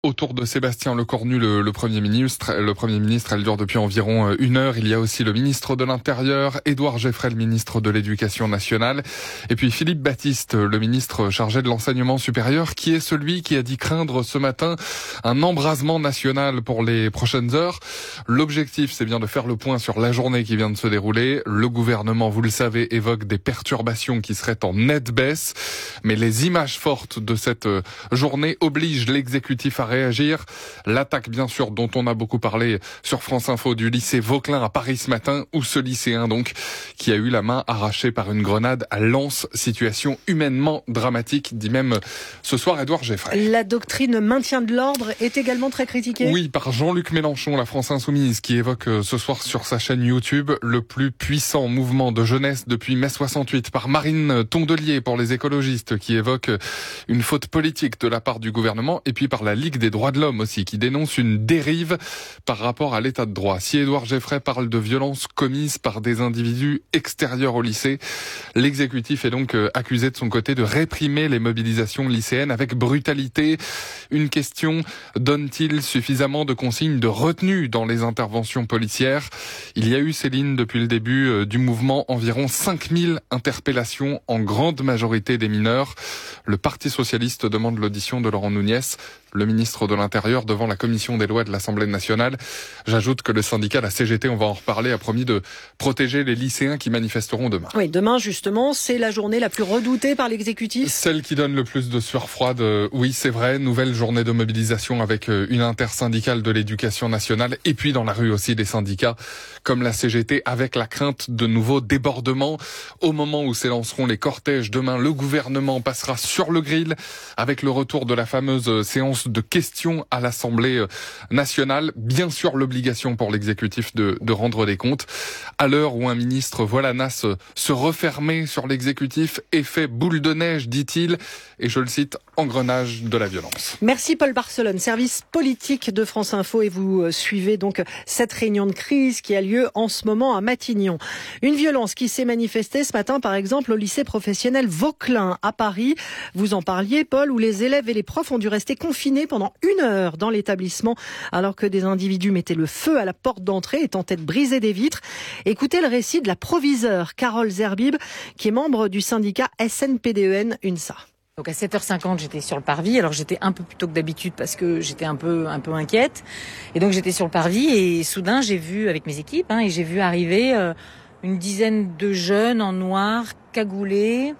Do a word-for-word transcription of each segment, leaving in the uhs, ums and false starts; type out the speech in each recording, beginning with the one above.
Autour de Sébastien Lecornu, le, le Premier ministre, le Premier ministre, elle dure depuis environ une heure. Il y a aussi le ministre de l'Intérieur, Édouard Geoffrey, le ministre de l'Éducation nationale, et puis Philippe Baptiste, le ministre chargé de l'enseignement supérieur, qui est celui qui a dit craindre ce matin un embrasement national pour les prochaines heures. L'objectif, c'est bien de faire le point sur la journée qui vient de se dérouler. Le gouvernement, vous le savez, évoque des perturbations qui seraient en nette baisse, mais les images fortes de cette journée obligent l'exécutif à réagir. L'attaque, bien sûr, dont on a beaucoup parlé sur France Info du lycée Vauquelin à Paris ce matin, où ce lycéen, donc, qui a eu la main arrachée par une grenade à Lens. Situation humainement dramatique, dit même ce soir Édouard Geoffrey. La doctrine maintien de l'ordre est également très critiquée. Oui, par Jean-Luc Mélenchon, la France Insoumise, qui évoque ce soir sur sa chaîne YouTube le plus puissant mouvement de jeunesse depuis mai soixante-huit. Par Marine Tondelier, pour les écologistes, qui évoque une faute politique de la part du gouvernement. Et puis par la Ligue des droits de l'homme aussi, qui dénonce une dérive par rapport à l'état de droit. Si Édouard Geoffrey parle de violences commises par des individus extérieurs au lycée, l'exécutif est donc accusé de son côté de réprimer les mobilisations lycéennes avec brutalité. Une question, donne-t-il suffisamment de consignes de retenue dans les interventions policières? Il y a eu, Céline, depuis le début du mouvement, environ cinq mille interpellations, en grande majorité des mineurs. Le Parti socialiste demande l'audition de Laurent Nunez, le ministre de l'Intérieur, devant la commission des lois de l'Assemblée nationale. J'ajoute que le syndicat, la C G T, on va en reparler, a promis de protéger les lycéens qui manifesteront demain. Oui, demain, justement, c'est la journée la plus redoutée par l'exécutif. Celle qui donne le plus de sueur froide, oui, c'est vrai. Nouvelle journée de mobilisation avec une intersyndicale de l'éducation nationale, et puis dans la rue aussi des syndicats, comme la C G T, avec la crainte de nouveaux débordements. Au moment où s'élanceront les cortèges demain, le gouvernement passera sur le grill avec le retour de la fameuse séance de questions à l'Assemblée nationale. Bien sûr, l'obligation pour l'exécutif de, de rendre des comptes. À l'heure où un ministre voit la nasse se refermer sur l'exécutif, effet boule de neige, dit-il, et je le cite, engrenage de la violence. Merci Paul Barcelone, service politique de France Info, et vous suivez donc cette réunion de crise qui a lieu en ce moment à Matignon. Une violence qui s'est manifestée ce matin, par exemple, au lycée professionnel Vauquelin à Paris. Vous en parliez, Paul, où les élèves et les profs ont dû rester confinés pendant une heure dans l'établissement, alors que des individus mettaient le feu à la porte d'entrée et tentaient de briser des vitres. Écoutez le récit de la proviseure Carole Zerbib, qui est membre du syndicat S N P D E N UNSA. Donc à sept heures cinquante, j'étais sur le parvis. Alors j'étais un peu plus tôt que d'habitude parce que j'étais un peu un peu inquiète. Et donc j'étais sur le parvis et soudain j'ai vu avec mes équipes hein, et j'ai vu arriver euh, une dizaine de jeunes en noir, cagoulés,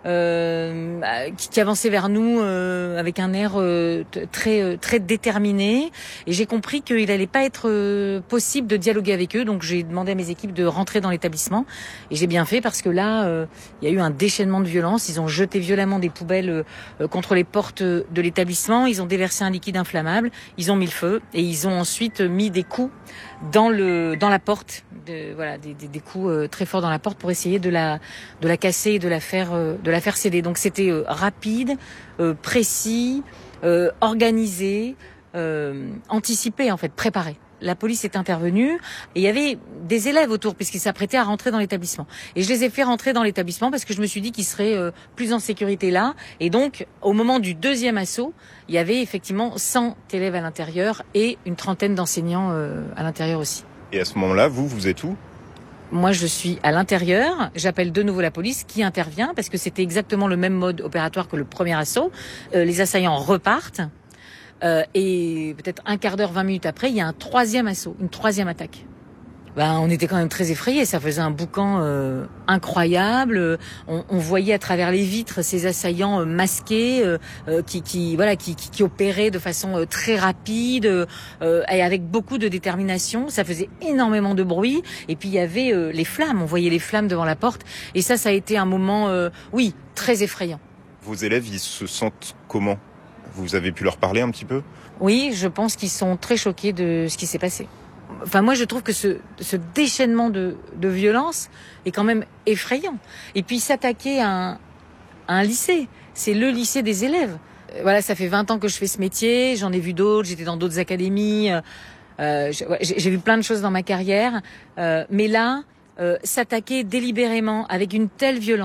Euh, qui, qui avançait vers nous euh, avec un air euh, très euh, très déterminé, et j'ai compris qu'il n'allait pas être euh, possible de dialoguer avec eux, donc j'ai demandé à mes équipes de rentrer dans l'établissement, et j'ai bien fait parce que là euh, il y a eu un déchaînement de violence. Ils ont jeté violemment des poubelles euh, contre les portes de l'établissement, ils ont déversé un liquide inflammable, ils ont mis le feu et ils ont ensuite mis des coups dans le dans la porte, de, voilà des, des, des coups euh, très forts dans la porte pour essayer de la de la casser et de la faire euh, de la faire céder. Donc c'était euh, rapide, euh, précis, euh, organisé, euh, anticipé en fait, préparé. La police est intervenue et il y avait des élèves autour puisqu'ils s'apprêtaient à rentrer dans l'établissement. Et je les ai fait rentrer dans l'établissement parce que je me suis dit qu'ils seraient euh, plus en sécurité là. Et donc, au moment du deuxième assaut, il y avait effectivement cent élèves à l'intérieur et une trentaine d'enseignants euh, à l'intérieur aussi. Et à ce moment-là, vous, vous êtes où ? Moi, je suis à l'intérieur. J'appelle de nouveau la police qui intervient parce que c'était exactement le même mode opératoire que le premier assaut. Euh, les assaillants repartent. Euh, et peut-être un quart d'heure, vingt minutes après, il y a un troisième assaut, une troisième attaque. Ben, on était quand même très effrayés. Ça faisait un boucan euh, incroyable. On, on voyait à travers les vitres ces assaillants euh, masqués euh, euh, qui, qui, voilà, qui, qui, qui opéraient de façon euh, très rapide euh, et avec beaucoup de détermination. Ça faisait énormément de bruit. Et puis il y avait euh, les flammes. On voyait les flammes devant la porte. Et ça, ça a été un moment, euh, oui, très effrayant. Vos élèves, ils se sentent comment ? Vous avez pu leur parler un petit peu ? Oui, je pense qu'ils sont très choqués de ce qui s'est passé. Enfin, moi, je trouve que ce, ce déchaînement de, de violence est quand même effrayant. Et puis, s'attaquer à un, à un lycée, c'est le lycée des élèves. Voilà, ça fait vingt ans que je fais ce métier, j'en ai vu d'autres, j'étais dans d'autres académies, euh, j'ai, j'ai vu plein de choses dans ma carrière. Euh, mais là, euh, s'attaquer délibérément avec une telle violence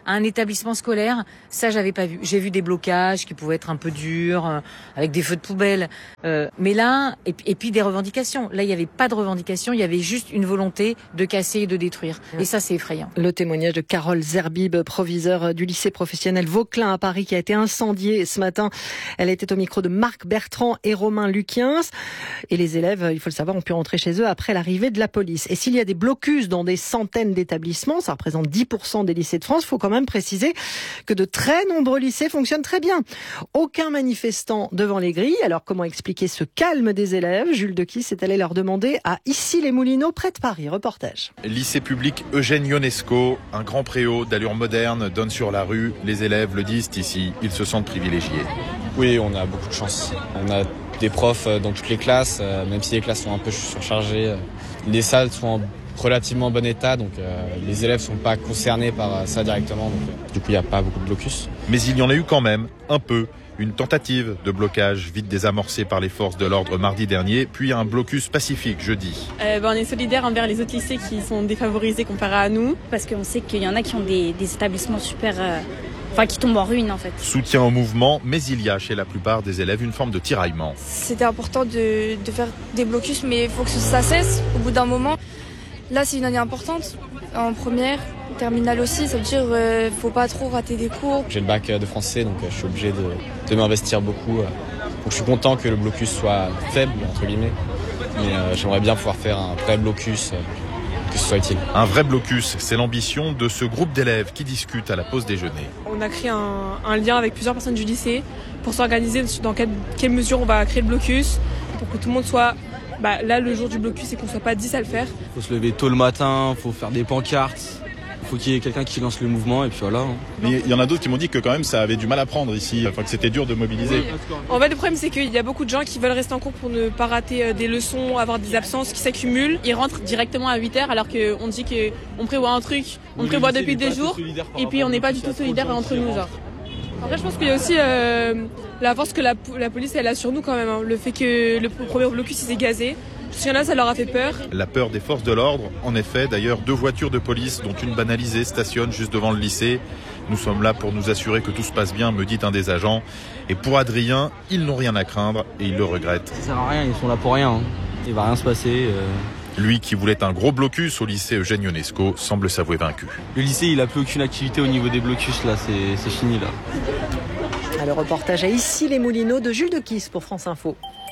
à un établissement scolaire, ça j'avais pas vu. J'ai vu des blocages qui pouvaient être un peu durs, euh, avec des feux de poubelle. Euh, mais là, et, et puis des revendications. Là, il n'y avait pas de revendications, il y avait juste une volonté de casser et de détruire. Et ça, c'est effrayant. Le témoignage de Carole Zerbib, proviseure du lycée professionnel Vauquelin à Paris, qui a été incendié ce matin. Elle était au micro de Marc Bertrand et Romain Luquiens. Et les élèves, il faut le savoir, ont pu rentrer chez eux après l'arrivée de la police. Et s'il y a des blocus dans des centaines d'établissements, ça représente dix pour cent des lycées de France, il faut quand même préciser que de très nombreux lycées fonctionnent très bien. Aucun manifestant devant les grilles. Alors comment expliquer ce calme des élèves? Jules Dequisse est allé leur demander à Issy-les-Moulineaux, près de Paris. Reportage. Lycée public Eugène Ionesco, un grand préau d'allure moderne donne sur la rue. Les élèves le disent ici, ils se sentent privilégiés. Oui, on a beaucoup de chance. On a des profs dans toutes les classes, même si les classes sont un peu surchargées. Les salles sont en relativement bon état, donc euh, les élèves ne sont pas concernés par ça directement. Donc, euh, du coup, il n'y a pas beaucoup de blocus. Mais il y en a eu quand même, un peu. Une tentative de blocage vite désamorcée par les forces de l'ordre mardi dernier, puis un blocus pacifique jeudi. Euh, ben on est solidaires envers les autres lycées qui sont défavorisés comparé à nous. Parce qu'on sait qu'il y en a qui ont des, des établissements super... Euh, enfin, qui tombent en ruine en fait. Soutien au mouvement, mais il y a chez la plupart des élèves une forme de tiraillement. C'était important de, de faire des blocus, mais il faut que ça cesse au bout d'un moment. Là, c'est une année importante, en première, terminale aussi, ça veut dire euh, faut pas trop rater des cours. J'ai le bac de français, donc euh, je suis obligé de, de m'investir beaucoup. Euh, donc je suis content que le blocus soit faible, entre guillemets, mais euh, j'aimerais bien pouvoir faire un vrai blocus, euh, que ce soit utile. Un vrai blocus, c'est l'ambition de ce groupe d'élèves qui discutent à la pause déjeuner. On a créé un, un lien avec plusieurs personnes du lycée pour s'organiser dans quelle, quelle mesure on va créer le blocus, pour que tout le monde soit... Bah, là, le jour du blocus, c'est qu'on ne soit pas dix à le faire. Il faut se lever tôt le matin, il faut faire des pancartes, il faut qu'il y ait quelqu'un qui lance le mouvement et puis voilà. Mais il y en a d'autres qui m'ont dit que quand même ça avait du mal à prendre ici, enfin que c'était dur de mobiliser. En fait, le problème, c'est qu'il y a beaucoup de gens qui veulent rester en cours pour ne pas rater des leçons, avoir des absences qui s'accumulent. Ils rentrent directement à huit heures alors qu'on dit qu'on prévoit un truc, on oui, prévoit depuis des jours et puis on n'est pas du tout solidaires entre nous. Genre. Après, je pense qu'il y a aussi euh, la force que la, la police elle a sur nous quand même. Hein. Le fait que le premier blocus il s'est gazé. Je sais, là, ça leur a fait peur. La peur des forces de l'ordre. En effet, d'ailleurs, deux voitures de police, dont une banalisée, stationnent juste devant le lycée. Nous sommes là pour nous assurer que tout se passe bien, me dit un des agents. Et pour Adrien, ils n'ont rien à craindre et il le regrette. Ça sert à rien, ils sont là pour rien. Hein. Il va rien se passer. Euh... Lui qui voulait un gros blocus au lycée Eugène Ionesco semble s'avouer vaincu. Le lycée, il n'a plus aucune activité au niveau des blocus, là, c'est, c'est fini là. Le reportage à Issy-les-Moulineaux de Jules Dequisse pour France Info.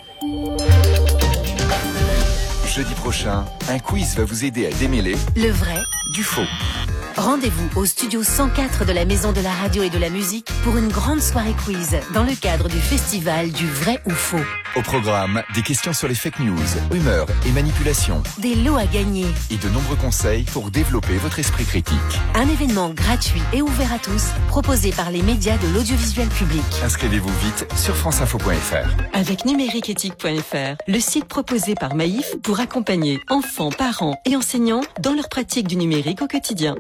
Jeudi prochain, un quiz va vous aider à démêler le vrai du faux. Rendez-vous au studio cent quatre de la Maison de la Radio et de la Musique pour une grande soirée quiz dans le cadre du festival du vrai ou faux. Au programme, des questions sur les fake news, rumeurs et manipulations. Des lots à gagner. Et de nombreux conseils pour développer votre esprit critique. Un événement gratuit et ouvert à tous, proposé par les médias de l'audiovisuel public. Inscrivez-vous vite sur franceinfo point f r. Avec numériqueéthique point f r, le site proposé par Maïf pour accompagner enfants, parents et enseignants dans leur pratique du numérique au quotidien.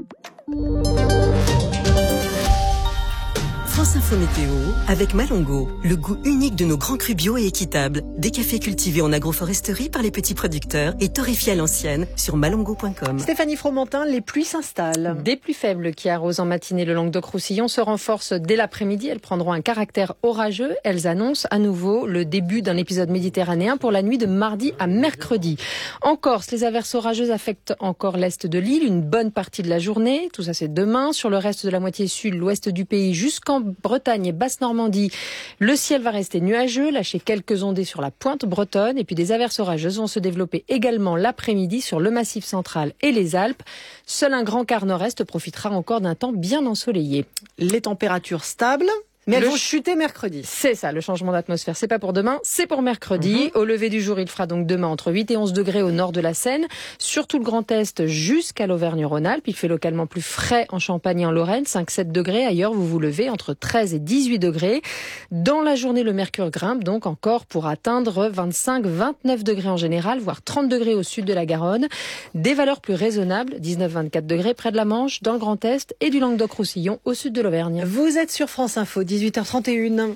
France Info Météo avec Malongo, le goût unique de nos grands crus bio et équitables. Des cafés cultivés en agroforesterie par les petits producteurs et torréfiés à l'ancienne sur malongo point com. Stéphanie Fromentin, les pluies s'installent. Des pluies faibles qui arrosent en matinée le Languedoc-Roussillon se renforcent dès l'après-midi. Elles prendront un caractère orageux. Elles annoncent à nouveau le début d'un épisode méditerranéen pour la nuit de mardi à mercredi. En Corse, les averses orageuses affectent encore l'est de l'île une bonne partie de la journée. Tout ça, c'est demain. Sur le reste de la moitié sud, l'ouest du pays jusqu'en Bretagne et Basse-Normandie, le ciel va rester nuageux, lâcher quelques ondées sur la pointe bretonne et puis des averses orageuses vont se développer également l'après-midi sur le Massif central et les Alpes. Seul un grand quart nord-est profitera encore d'un temps bien ensoleillé. Les températures stables. Mais elles le vont chuter mercredi. C'est ça, le changement d'atmosphère. C'est pas pour demain, c'est pour mercredi. Mmh. Au lever du jour, il fera donc demain entre huit et onze degrés au nord de la Seine, surtout le Grand Est jusqu'à l'Auvergne-Rhône-Alpes. Il fait localement plus frais en Champagne et en Lorraine, cinq à sept degrés. Ailleurs, vous vous levez entre treize et dix-huit degrés. Dans la journée, le mercure grimpe donc encore pour atteindre vingt-cinq à vingt-neuf degrés en général, voire trente degrés au sud de la Garonne. Des valeurs plus raisonnables, dix-neuf à vingt-quatre degrés près de la Manche, dans le Grand Est et du Languedoc-Roussillon au sud de l'Auvergne. Vous êtes sur France Info, dix-huit heures trente et une.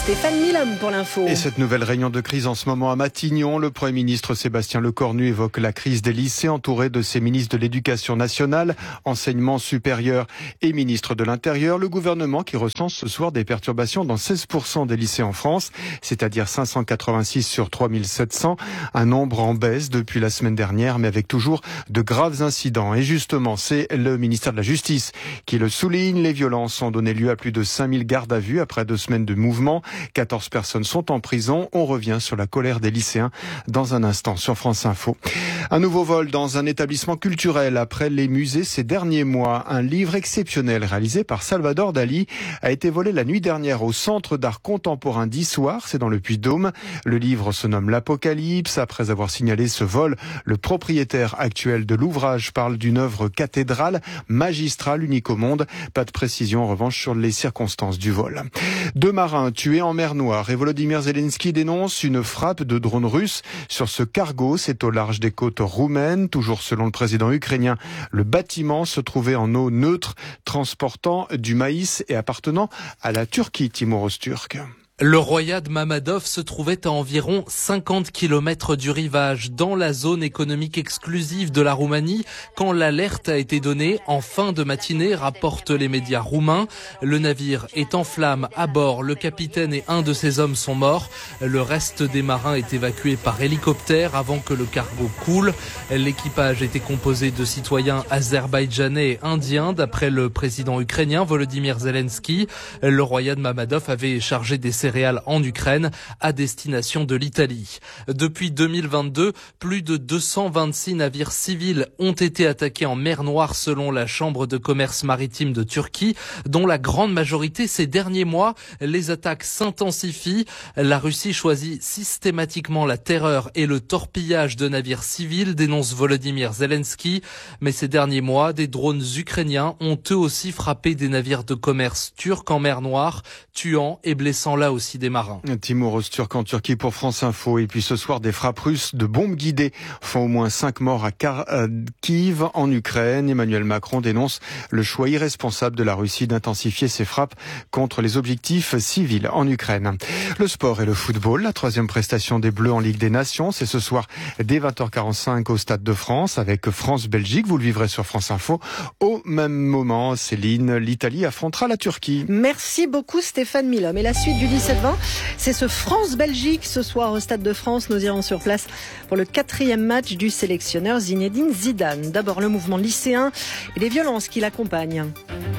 Stéphane Milhomme pour l'info. Et cette nouvelle réunion de crise en ce moment à Matignon, le Premier ministre Sébastien Lecornu évoque la crise des lycées entouré de ses ministres de l'Éducation nationale, enseignement supérieur et ministre de l'Intérieur. Le gouvernement qui recense ce soir des perturbations dans seize pour cent des lycées en France, c'est-à-dire cinq cent quatre-vingt-six sur trois mille sept cents, un nombre en baisse depuis la semaine dernière, mais avec toujours de graves incidents. Et justement, c'est le ministère de la Justice qui le souligne. Les violences ont donné lieu à plus de cinq mille gardes à vue après deux semaines de mouvement. quatorze personnes sont en prison. On revient sur la colère des lycéens dans un instant sur France Info. Un nouveau vol dans un établissement culturel après les musées ces derniers mois. Un livre exceptionnel réalisé par Salvador Dali a été volé la nuit dernière au Centre d'art contemporain d'Issoire, c'est dans le Puy-de-Dôme. Le livre se nomme L'Apocalypse. Après avoir signalé ce vol, le propriétaire actuel de l'ouvrage parle d'une œuvre cathédrale, magistrale, unique au monde. Pas de précision en revanche sur les circonstances du vol. Deux marins tués en mer Noire et Volodymyr Zelensky dénonce une frappe de drone russe sur ce cargo. C'est au large des côtes roumaines. Toujours selon le président ukrainien, le bâtiment se trouvait en eau neutre, transportant du maïs et appartenant à la Turquie. Timur Öztürk. Le Royad Mamadov se trouvait à environ cinquante kilomètres du rivage, dans la zone économique exclusive de la Roumanie, quand l'alerte a été donnée en fin de matinée, rapportent les médias roumains. Le navire est en flammes à bord, le capitaine et un de ses hommes sont morts. Le reste des marins est évacué par hélicoptère avant que le cargo coule. L'équipage était composé de citoyens azerbaïdjanais et indiens, d'après le président ukrainien Volodymyr Zelensky. Le Royad Mamadov avait chargé des céréales en Ukraine à destination de l'Italie. Depuis deux mille vingt-deux, plus de deux cent vingt-six navires civils ont été attaqués en mer Noire selon la Chambre de commerce maritime de Turquie, dont la grande majorité ces derniers mois. Les attaques s'intensifient. La Russie choisit systématiquement la terreur et le torpillage de navires civils, dénonce Volodymyr Zelensky. Mais ces derniers mois, des drones ukrainiens ont eux aussi frappé des navires de commerce turcs en mer Noire, tuant et blessant là aussi des marins. Timur Öztürk en Turquie pour France Info. Et puis ce soir, des frappes russes de bombes guidées font au moins cinq morts à Kharkiv en Ukraine. Emmanuel Macron dénonce le choix irresponsable de la Russie d'intensifier ses frappes contre les objectifs civils en Ukraine. Le sport et le football, la troisième prestation des Bleus en Ligue des Nations, c'est ce soir dès vingt heures quarante-cinq au Stade de France avec France-Belgique. Vous le vivrez sur France Info. Au même moment, Céline, l'Italie affrontera la Turquie. Merci beaucoup Stéphane Milhomme. Et la suite du dix-sept vingt, c'est ce France-Belgique ce soir au Stade de France. Nous irons sur place pour le quatrième match du sélectionneur Zinedine Zidane. D'abord le mouvement lycéen et les violences qui l'accompagnent.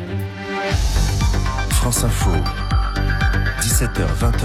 France Info, dix-sept heures vingt.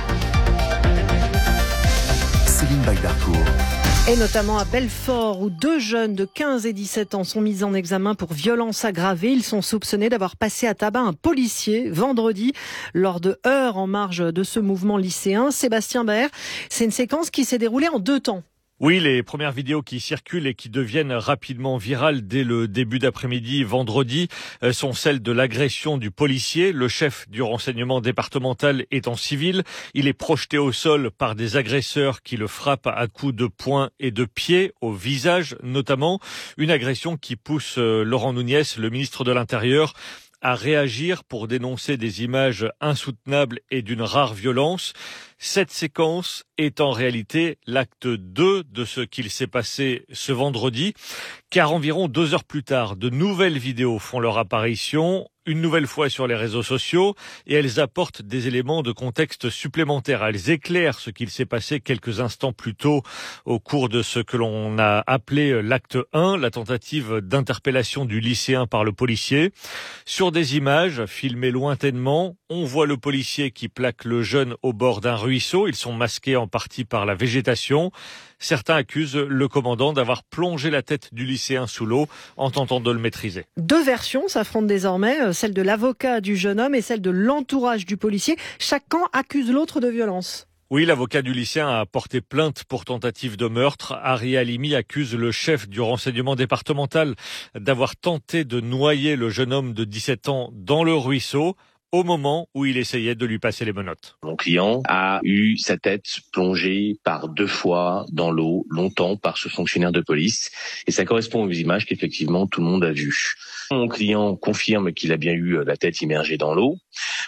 Céline Bagdarcourt. Et notamment à Belfort, où deux jeunes de quinze et dix-sept ans sont mis en examen pour violence aggravée. Ils sont soupçonnés d'avoir passé à tabac un policier vendredi lors de heurts en marge de ce mouvement lycéen. Sébastien Baer, c'est une séquence qui s'est déroulée en deux temps. Oui, les premières vidéos qui circulent et qui deviennent rapidement virales dès le début d'après-midi vendredi sont celles de l'agression du policier. Le chef du renseignement départemental est en civil. Il est projeté au sol par des agresseurs qui le frappent à coups de poing et de pied, au visage notamment. Une agression qui pousse Laurent Nunez, le ministre de l'Intérieur, à réagir pour dénoncer des images insoutenables et d'une rare violence. Cette séquence est en réalité l'acte deux de ce qu'il s'est passé ce vendredi, car environ deux heures plus tard, de nouvelles vidéos font leur apparition, une nouvelle fois sur les réseaux sociaux, et elles apportent des éléments de contexte supplémentaires. Elles éclairent ce qu'il s'est passé quelques instants plus tôt au cours de ce que l'on a appelé l'acte un, la tentative d'interpellation du lycéen par le policier. Sur des images filmées lointainement, on voit le policier qui plaque le jeune au bord d'un ruisseau. Ils sont masqués en partie par la végétation. Certains accusent le commandant d'avoir plongé la tête du lycéen sous l'eau en tentant de le maîtriser. Deux versions s'affrontent désormais, celle de l'avocat du jeune homme et celle de l'entourage du policier. Chaque camp accuse l'autre de violence. Oui, l'avocat du lycéen a porté plainte pour tentative de meurtre. Harry Halimi accuse le chef du renseignement départemental d'avoir tenté de noyer le jeune homme de dix-sept ans dans le ruisseau au moment où il essayait de lui passer les menottes. Mon client a eu sa tête plongée par deux fois dans l'eau, longtemps, par ce fonctionnaire de police. Et ça correspond aux images qu'effectivement tout le monde a vues. Mon client confirme qu'il a bien eu la tête immergée dans l'eau.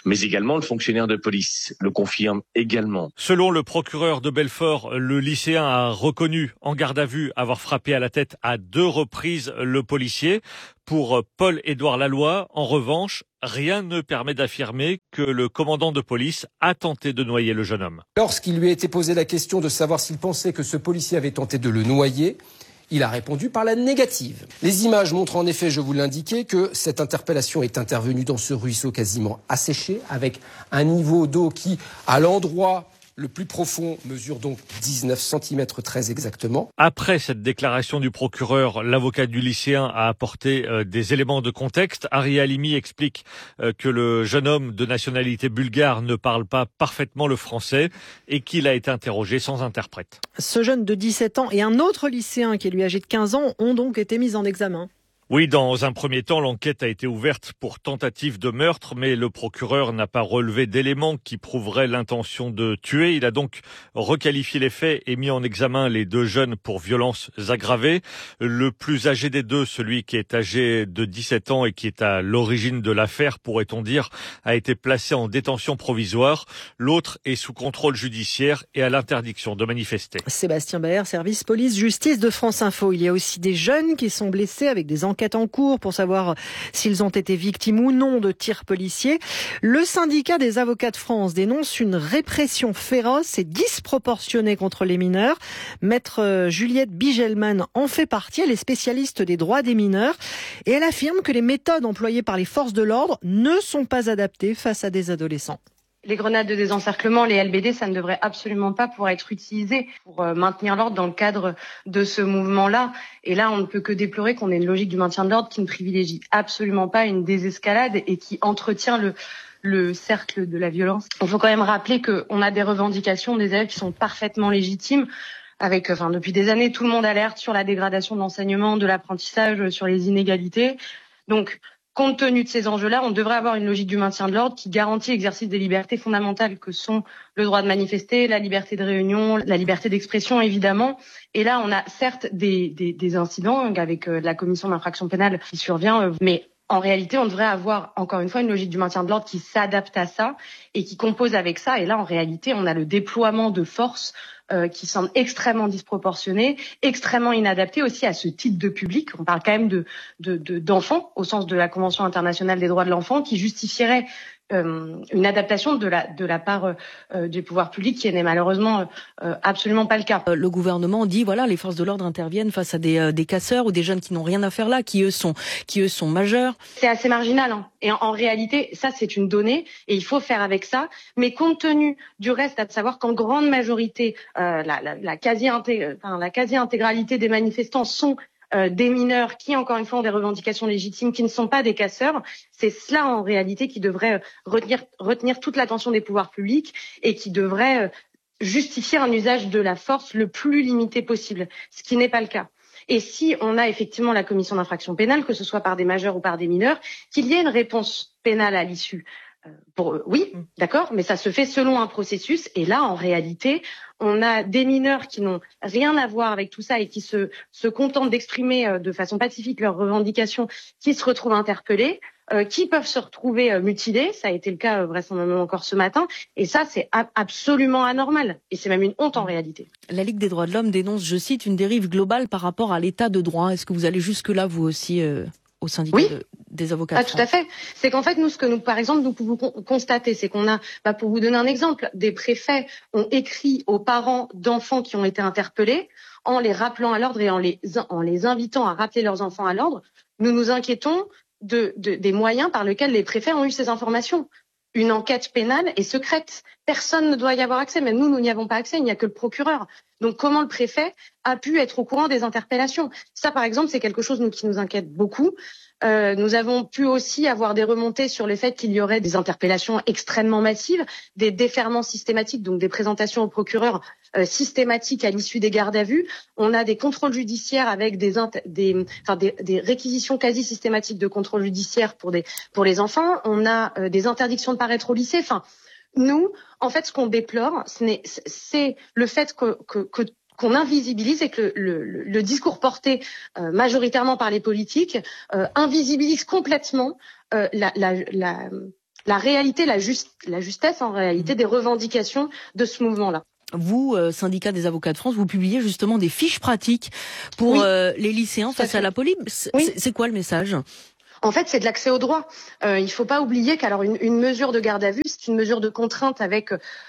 mais également le fonctionnaire de police le confirme également. Selon le procureur de Belfort, le lycéen a reconnu en garde à vue avoir frappé à la tête à deux reprises le policier. Pour Paul-Édouard Laloy, en revanche, rien ne permet d'affirmer que le commandant de police a tenté de noyer le jeune homme. Lorsqu'il lui a été posé la question de savoir s'il pensait que ce policier avait tenté de le noyer, il a répondu par la négative. Les images montrent en effet, je vous l'indiquais, que cette interpellation est intervenue dans ce ruisseau quasiment asséché, avec un niveau d'eau qui, à l'endroit le plus profond, mesure donc dix-neuf centimètres très exactement. Après cette déclaration du procureur, l'avocat du lycéen a apporté euh, des éléments de contexte. Ari Halimi explique euh, que le jeune homme de nationalité bulgare ne parle pas parfaitement le français et qu'il a été interrogé sans interprète. Ce jeune de dix-sept ans et un autre lycéen qui est lui âgé de quinze ans ont donc été mis en examen. Oui, dans un premier temps, l'enquête a été ouverte pour tentative de meurtre, mais le procureur n'a pas relevé d'éléments qui prouveraient l'intention de tuer. Il a donc requalifié les faits et mis en examen les deux jeunes pour violences aggravées. Le plus âgé des deux, celui qui est âgé de dix-sept ans et qui est à l'origine de l'affaire, pourrait-on dire, a été placé en détention provisoire. L'autre est sous contrôle judiciaire et à l'interdiction de manifester. Sébastien Baer, service police-justice de France Info. Il y a aussi des jeunes qui sont blessés avec des enquêtes en cours pour savoir s'ils ont été victimes ou non de tirs policiers. Le syndicat des avocats de France dénonce une répression féroce et disproportionnée contre les mineurs. Maître Juliette Bigelman en fait partie. Elle est spécialiste des droits des mineurs et elle affirme que les méthodes employées par les forces de l'ordre ne sont pas adaptées face à des adolescents. Les grenades de désencerclement, les L B D, ça ne devrait absolument pas pouvoir être utilisé pour maintenir l'ordre dans le cadre de ce mouvement-là. Et là, on ne peut que déplorer qu'on ait une logique du maintien de l'ordre qui ne privilégie absolument pas une désescalade et qui entretient le, le cercle de la violence. Il faut quand même rappeler qu'on a des revendications des élèves qui sont parfaitement légitimes. Avec, enfin, depuis des années, tout le monde alerte sur la dégradation de l'enseignement, de l'apprentissage, sur les inégalités. Donc, compte tenu de ces enjeux-là, on devrait avoir une logique du maintien de l'ordre qui garantit l'exercice des libertés fondamentales que sont le droit de manifester, la liberté de réunion, la liberté d'expression évidemment. Et là, on a certes des, des, des incidents avec euh, la commission d'infraction pénale qui survient, euh, mais en réalité, on devrait avoir encore une fois une logique du maintien de l'ordre qui s'adapte à ça et qui compose avec ça. Et là, en réalité, on a le déploiement de forces euh, qui semble extrêmement disproportionné, extrêmement inadapté aussi à ce type de public. On parle quand même de, de, de d'enfants au sens de la Convention internationale des droits de l'enfant qui justifierait euh, une adaptation de la de la part euh, des pouvoirs publics qui n'est malheureusement euh, absolument pas le cas. Le gouvernement dit voilà, les forces de l'ordre interviennent face à des euh, des casseurs ou des jeunes qui n'ont rien à faire là, qui eux sont qui eux sont majeurs. C'est assez marginal hein. Et en, en réalité, ça c'est une donnée et il faut faire avec ça. Mais compte tenu du reste, à savoir qu'en grande majorité, euh, la, la, la quasi enfin, la quasi intégralité des manifestants sont Euh, des mineurs qui, encore une fois, ont des revendications légitimes, qui ne sont pas des casseurs. C'est cela, en réalité, qui devrait retenir, retenir toute l'attention des pouvoirs publics et qui devrait justifier un usage de la force le plus limité possible, ce qui n'est pas le cas. Et si on a effectivement la commission d'infraction pénale, que ce soit par des majeurs ou par des mineurs, qu'il y ait une réponse pénale à l'issue. Euh, pour, euh, oui, d'accord, mais ça se fait selon un processus. Et là, en réalité, on a des mineurs qui n'ont rien à voir avec tout ça et qui se, se contentent d'exprimer euh, de façon pacifique leurs revendications, qui se retrouvent interpellés, euh, qui peuvent se retrouver euh, mutilés. Ça a été le cas euh, vraisemblablement encore ce matin. Et ça, c'est a- absolument anormal. Et c'est même une honte en réalité. La Ligue des droits de l'homme dénonce, je cite, une dérive globale par rapport à l'état de droit. Est-ce que vous allez jusque-là, vous aussi euh... au syndicat oui. de, des avocats ah, de tout à fait. C'est qu'en fait, nous, ce que nous, par exemple, nous pouvons constater, c'est qu'on a, bah, pour vous donner un exemple, des préfets ont écrit aux parents d'enfants qui ont été interpellés en les rappelant à l'ordre et en les, en les invitant à rappeler leurs enfants à l'ordre. Nous nous inquiétons de, de, des moyens par lesquels les préfets ont eu ces informations. Une enquête pénale est secrète. Personne ne doit y avoir accès. Même nous, nous n'y avons pas accès. Il n'y a que le procureur. Donc, comment le préfet a pu être au courant des interpellations? Ça, par exemple, c'est quelque chose nous, qui nous inquiète beaucoup. Euh, nous avons pu aussi avoir des remontées sur le fait qu'il y aurait des interpellations extrêmement massives, des déferments systématiques, donc des présentations au procureur euh, systématiques à l'issue des gardes à vue. On a des contrôles judiciaires avec des, des, enfin, des, des réquisitions quasi systématiques de contrôle judiciaire pour, des, pour les enfants. On a euh, des interdictions de paraître au lycée. Enfin, nous, en fait, ce qu'on déplore, c'est le fait que, que, que qu'on invisibilise et que le, le, le discours porté euh, majoritairement par les politiques euh, invisibilise complètement euh, la, la, la, la réalité, la, juste, la justesse en réalité des revendications de ce mouvement-là. Vous, euh, syndicat des avocats de France, vous publiez justement des fiches pratiques pour oui. euh, les lycéens face à la police. C'est, oui. c'est quoi le message ? En fait, c'est de l'accès au droit. Euh, il ne faut pas oublier qu'alors une, une mesure de garde à vue, c'est une mesure de contrainte avec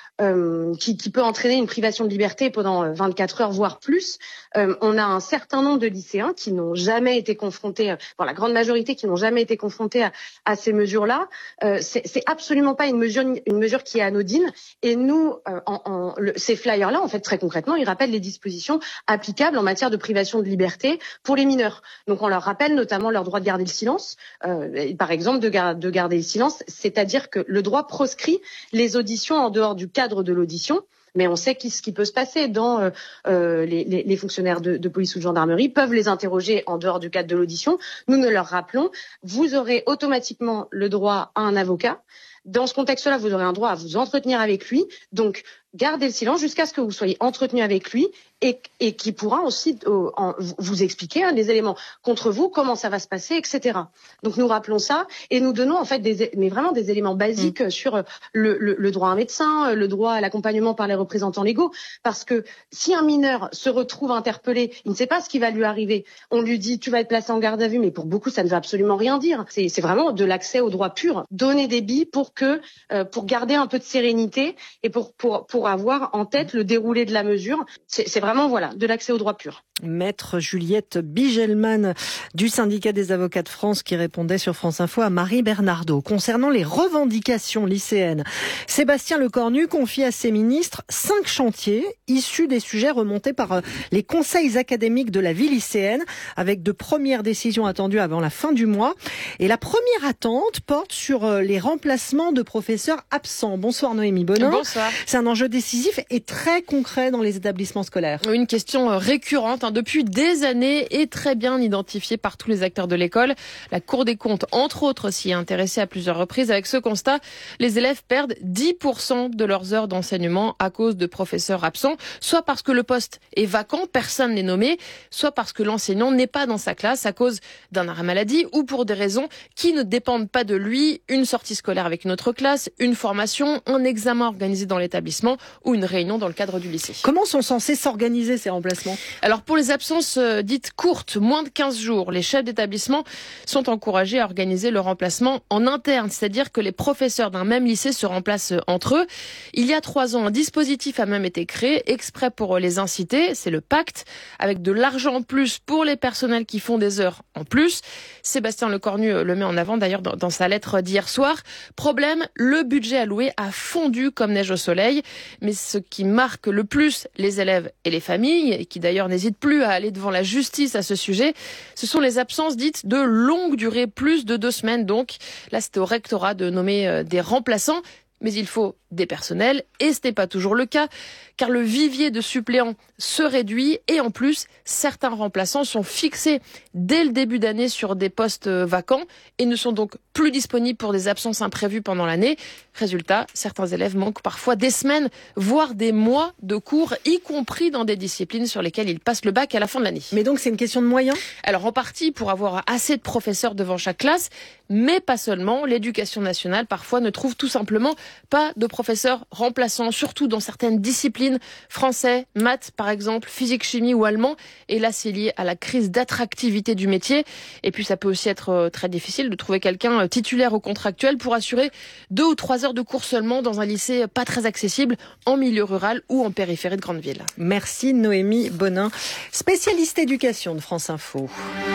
euh, qui, qui peut entraîner une privation de liberté pendant vingt-quatre heures, voire plus. Euh, on a un certain nombre de lycéens qui n'ont jamais été confrontés, bon, la grande majorité qui n'ont jamais été confrontés à, à ces mesures-là. Euh, c'est, c'est absolument pas une mesure, une mesure qui est anodine. Et nous, euh, en, en, le, ces flyers-là, en fait, très concrètement, ils rappellent les dispositions applicables en matière de privation de liberté pour les mineurs. Donc, on leur rappelle notamment leur droit de garder le silence, euh, par exemple, de, gar- de garder le silence, c'est-à-dire que le droit proscrit les auditions en dehors du cadre de l'audition. Mais on sait ce qui peut se passer dans euh, euh, les, les, les fonctionnaires de, de police ou de gendarmerie peuvent les interroger en dehors du cadre de l'audition. Nous ne leur rappelons, vous aurez automatiquement le droit à un avocat. Dans ce contexte-là, vous aurez un droit à vous entretenir avec lui. Donc, gardez le silence jusqu'à ce que vous soyez entretenu avec lui et, et qui pourra aussi euh, en, vous expliquer hein, des éléments contre vous, comment ça va se passer, et cetera. Donc, nous rappelons ça et nous donnons en fait des, mais vraiment des éléments basiques mmh. sur le, le, le droit à un médecin, le droit à l'accompagnement par les représentants légaux. Parce que si un mineur se retrouve interpellé, il ne sait pas ce qui va lui arriver. On lui dit, tu vas être placé en garde à vue, mais pour beaucoup, ça ne veut absolument rien dire. C'est, c'est vraiment de l'accès au droit pur. Donner des billes pour que, euh, pour garder un peu de sérénité et pour, pour, pour avoir en tête le déroulé de la mesure. C'est, c'est vraiment voilà, de l'accès au droit pur. Maître Juliette Bigelman du syndicat des avocats de France qui répondait sur France Info à Marie Bernardo. Concernant les revendications lycéennes, Sébastien Lecornu confie à ses ministres cinq chantiers issus des sujets remontés par les conseils académiques de la vie lycéenne avec de premières décisions attendues avant la fin du mois. Et la première attente porte sur les remplacements de professeurs absents. Bonsoir Noémie Bonin. Bonsoir. C'est un enjeu décisif et très concret dans les établissements scolaires. Une question récurrente hein, depuis des années et très bien identifiée par tous les acteurs de l'école. La Cour des comptes, entre autres, s'y est intéressée à plusieurs reprises. Avec ce constat, les élèves perdent dix pour cent de leurs heures d'enseignement à cause de professeurs absents, soit parce que le poste est vacant, personne n'est nommé, soit parce que l'enseignant n'est pas dans sa classe à cause d'un arrêt maladie ou pour des raisons qui ne dépendent pas de lui, une sortie scolaire avec une autre classe, une formation, un examen organisé dans l'établissement ou une réunion dans le cadre du lycée. Comment sont censés s'organiser ces remplacements ? Alors pour les absences euh, dites courtes, moins de quinze jours, les chefs d'établissement sont encouragés à organiser le remplacement en interne, c'est-à-dire que les professeurs d'un même lycée se remplacent entre eux. Il y a trois ans, un dispositif a même été créé exprès pour les inciter, c'est le pacte, avec de l'argent en plus pour les personnels qui font des heures en plus. Sébastien Lecornu le met en avant d'ailleurs dans, dans sa lettre d'hier soir. Problème, le budget alloué a fondu comme neige au soleil, mais ce qui marque le plus les élèves et les familles, et qui d'ailleurs n'hésitent plus à aller devant la justice à ce sujet, ce sont les absences dites de longue durée, plus de deux semaines donc. Là, c'était au rectorat de nommer des remplaçants, mais il faut des personnels, et ce n'est pas toujours le cas, car le vivier de suppléants se réduit, et en plus, certains remplaçants sont fixés dès le début d'année sur des postes vacants, et ne sont donc plus disponibles pour des absences imprévues pendant l'année. Résultat, certains élèves manquent parfois des semaines, voire des mois de cours, y compris dans des disciplines sur lesquelles ils passent le bac à la fin de l'année. Mais donc c'est une question de moyens ? Alors en partie pour avoir assez de professeurs devant chaque classe, mais pas seulement. L'éducation nationale parfois ne trouve tout simplement pas de professeurs remplaçants, surtout dans certaines disciplines, français, maths par exemple, physique, chimie ou allemand. Et là c'est lié à la crise d'attractivité du métier. Et puis ça peut aussi être très difficile de trouver quelqu'un titulaire ou contractuel pour assurer deux ou trois heures de cours seulement dans un lycée pas très accessible en milieu rural ou en périphérie de grande ville. Merci Noémie Bonin, spécialiste éducation de France Info.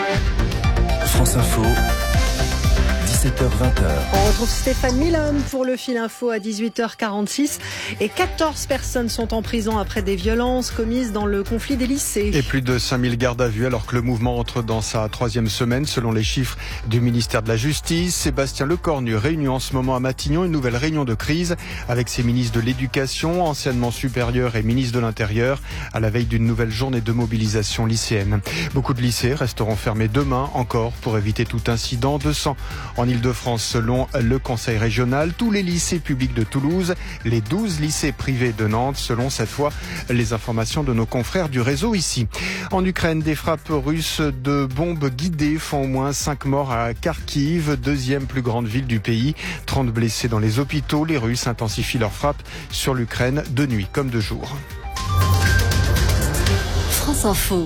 France Info. dix-sept heures vingt. On retrouve Stéphane Milhomme pour le fil info à dix-huit heures quarante-six et quatorze personnes sont en prison après des violences commises dans le conflit des lycées. Et plus de cinq mille gardes à vue alors que le mouvement entre dans sa troisième semaine selon les chiffres du ministère de la Justice. Sébastien Lecornu réunit en ce moment à Matignon une nouvelle réunion de crise avec ses ministres de l'Éducation, enseignement supérieur et ministre de l'Intérieur à la veille d'une nouvelle journée de mobilisation lycéenne. Beaucoup de lycées resteront fermés demain encore pour éviter tout incident. deux cents en Ile-de-France selon le Conseil régional. Tous les lycées publics de Toulouse, les douze lycées privés de Nantes, selon cette fois les informations de nos confrères du réseau ici. En Ukraine, des frappes russes de bombes guidées font au moins cinq morts à Kharkiv, deuxième plus grande ville du pays. trente blessés dans les hôpitaux. Les Russes intensifient leurs frappes sur l'Ukraine de nuit comme de jour. France Info.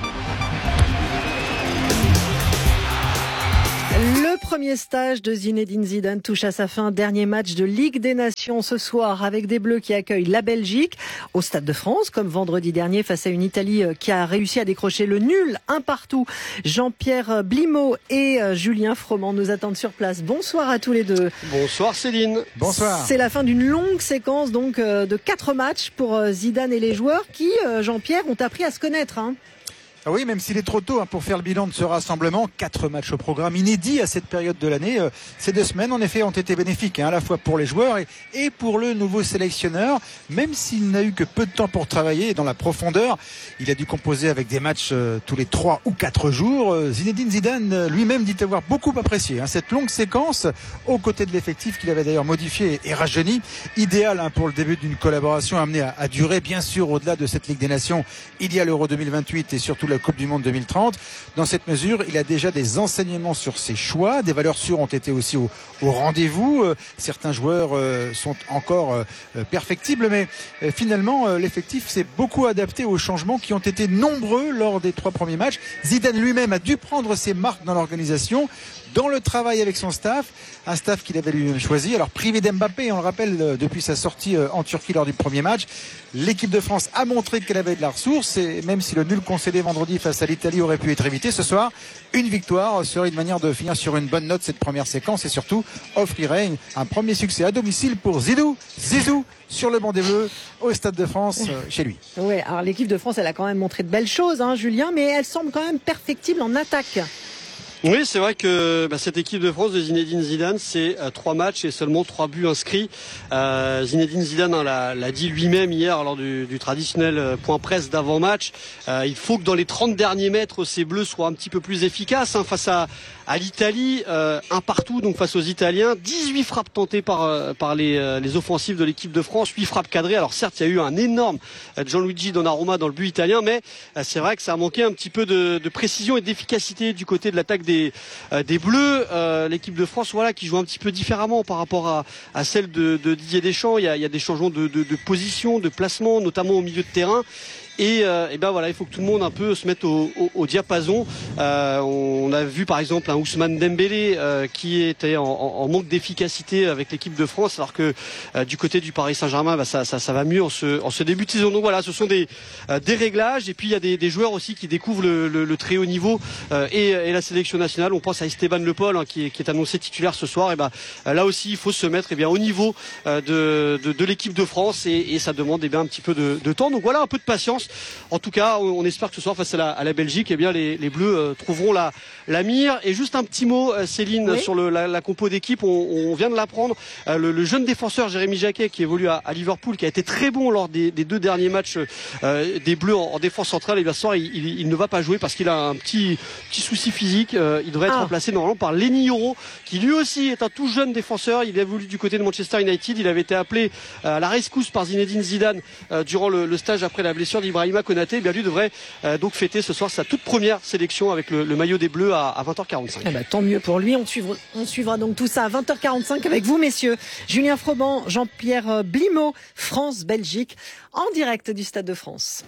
Le premier stage de Zinedine Zidane touche à sa fin. Dernier match de Ligue des Nations ce soir avec des Bleus qui accueillent la Belgique au Stade de France, comme vendredi dernier face à une Italie qui a réussi à décrocher le nul, un partout. Jean-Pierre Blimaud et Julien Froment nous attendent sur place. Bonsoir à tous les deux. Bonsoir Céline. Bonsoir. C'est la fin d'une longue séquence donc de quatre matchs pour Zidane et les joueurs qui, Jean-Pierre, ont appris à se connaître, hein. Ah oui, même s'il est trop tôt hein, pour faire le bilan de ce rassemblement, quatre matchs au programme inédit à cette période de l'année. Euh, ces deux semaines, en effet, ont été bénéfiques, hein, à la fois pour les joueurs et, et pour le nouveau sélectionneur. Même s'il n'a eu que peu de temps pour travailler dans la profondeur, il a dû composer avec des matchs euh, tous les trois ou quatre jours. Euh, Zinedine Zidane euh, lui-même dit avoir beaucoup apprécié hein, cette longue séquence aux côtés de l'effectif qu'il avait d'ailleurs modifié et, et rajeuni. Idéal hein, pour le début d'une collaboration amenée à, à durer, bien sûr, au-delà de cette Ligue des Nations. Il y a l'Euro deux mille vingt-huit et surtout la Coupe du Monde deux mille trente. Dans cette mesure, il a déjà des enseignements sur ses choix. Des valeurs sûres ont été aussi au, au rendez-vous. Euh, certains joueurs euh, sont encore euh, perfectibles, mais euh, finalement, euh, l'effectif s'est beaucoup adapté aux changements qui ont été nombreux lors des trois premiers matchs. Zidane lui-même a dû prendre ses marques dans l'organisation, dans le travail avec son staff, un staff qu'il avait lui-même choisi. Alors privé d'Mbappé, on le rappelle, euh, depuis sa sortie euh, en Turquie lors du premier match, l'équipe de France a montré qu'elle avait de la ressource, et même si le nul concédé vendredi face à l'Italie aurait pu être évité, ce soir, une victoire serait une manière de finir sur une bonne note cette première séquence et surtout offrirait un premier succès à domicile pour Zidou, Zizou, sur le banc des Bleus au Stade de France, euh, chez lui. Oui, alors l'équipe de France, elle a quand même montré de belles choses, hein, Julien, mais elle semble quand même perfectible en attaque. Oui, c'est vrai que bah, cette équipe de France de Zinedine Zidane, c'est euh, trois matchs et seulement trois buts inscrits. Euh, Zinedine Zidane hein, l'a, l'a dit lui-même hier lors du, du traditionnel euh, point presse d'avant-match. Euh, il faut que dans les trente derniers mètres, ces Bleus soient un petit peu plus efficaces hein, face à, à l'Italie. Euh, un partout donc face aux Italiens. dix-huit frappes tentées par, euh, par les, euh, les offensives de l'équipe de France. huit frappes cadrées. Alors certes, il y a eu un énorme euh, Gianluigi Donnarumma dans le but italien, mais euh, c'est vrai que ça a manqué un petit peu de, de précision et d'efficacité du côté de l'attaque des, euh, des Bleus. Euh, l'équipe de France, voilà, qui joue un petit peu différemment par rapport à, à celle de, de Didier Deschamps. Il y a, il y a des changements de, de, de position, de placement, notamment au milieu de terrain. Et, euh, et ben voilà, il faut que tout le monde un peu se mette au, au, au diapason. Euh, on a vu par exemple un Ousmane Dembélé euh, qui était en, en manque d'efficacité avec l'équipe de France, alors que euh, du côté du Paris Saint-Germain, bah, ça, ça, ça va mieux en ce, en ce début de saison. Donc voilà, ce sont des, euh, des réglages. Et puis il y a des, des joueurs aussi qui découvrent le, le, le très haut niveau euh, et, et la sélection nationale. On pense à Esteban Le Paul hein, qui, est, qui est annoncé titulaire ce soir. Et ben bah, là aussi, il faut se mettre eh bien au niveau euh, de, de, de l'équipe de France et, et ça demande eh bien un petit peu de, de temps. Donc voilà, un peu de patience. En tout cas, on espère que ce soir, face à la, à la Belgique, eh bien, les, les Bleus euh, trouveront la, la mire. Et juste un petit mot, euh, Céline, oui. sur le, la, la compo d'équipe. On, on vient de l'apprendre. Euh, le, le jeune défenseur Jérémy Jacquet, qui évolue à, à Liverpool, qui a été très bon lors des, des deux derniers matchs euh, des Bleus en, en défense centrale. Et bien, ce soir, il, il, il ne va pas jouer parce qu'il a un petit, petit souci physique. Euh, il devrait être ah. remplacé normalement par Lenny Yoro, qui lui aussi est un tout jeune défenseur. Il évolue du côté de Manchester United. Il avait été appelé euh, à la rescousse par Zinedine Zidane euh, durant le, le stage après la blessure d'Ibrahima Konaté. Eh bien, lui devrait euh, donc fêter ce soir sa toute première sélection avec le, le maillot des Bleus à, à vingt heures quarante-cinq. Eh ben, tant mieux pour lui. On suivra, on suivra donc tout ça à vingt heures quarante-cinq avec vous, messieurs. Julien Froment, Jean-Pierre Blimaud, France-Belgique, en direct du Stade de France.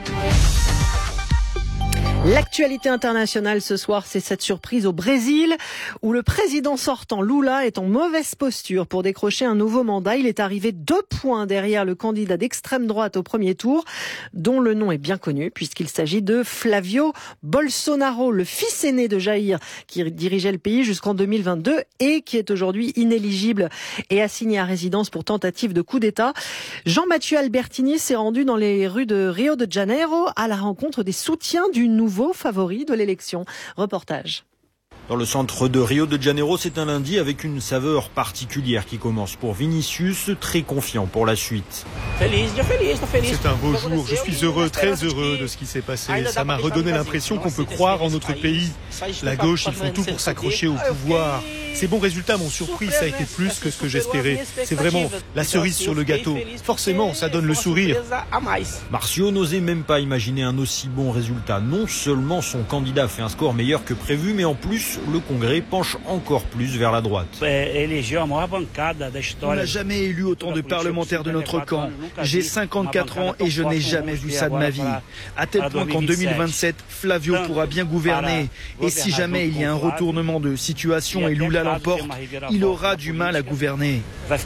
L'actualité internationale ce soir, c'est cette surprise au Brésil où le président sortant Lula est en mauvaise posture pour décrocher un nouveau mandat. Il est arrivé deux points derrière le candidat d'extrême droite au premier tour, dont le nom est bien connu puisqu'il s'agit de Flavio Bolsonaro, le fils aîné de Jair qui dirigeait le pays jusqu'en deux mille vingt-deux et qui est aujourd'hui inéligible et assigné à résidence pour tentative de coup d'État. Jean-Mathieu Albertini s'est rendu dans les rues de Rio de Janeiro à la rencontre des soutiens du nouveau favori de l'élection. Reportage. Dans le centre de Rio de Janeiro, c'est un lundi avec une saveur particulière qui commence pour Vinicius, très confiant pour la suite. C'est un beau jour, je suis heureux, très heureux de ce qui s'est passé. Ça m'a redonné l'impression qu'on peut croire en notre pays. La gauche, ils font tout pour s'accrocher au pouvoir. Ces bons résultats m'ont surpris, ça a été plus que ce que j'espérais. C'est vraiment la cerise sur le gâteau. Forcément, ça donne le sourire. Marcio n'osait même pas imaginer un aussi bon résultat. Non seulement son candidat fait un score meilleur que prévu, mais en plus, le Congrès penche encore plus vers la droite. On n'a jamais élu autant de parlementaires de notre camp. J'ai cinquante-quatre ans et je n'ai jamais vu ça de ma vie. À tel point qu'en deux mille vingt-sept, Flavio pourra bien gouverner. Et si jamais il y a un retournement de situation et Lula l'emporte, il aura du mal à gouverner.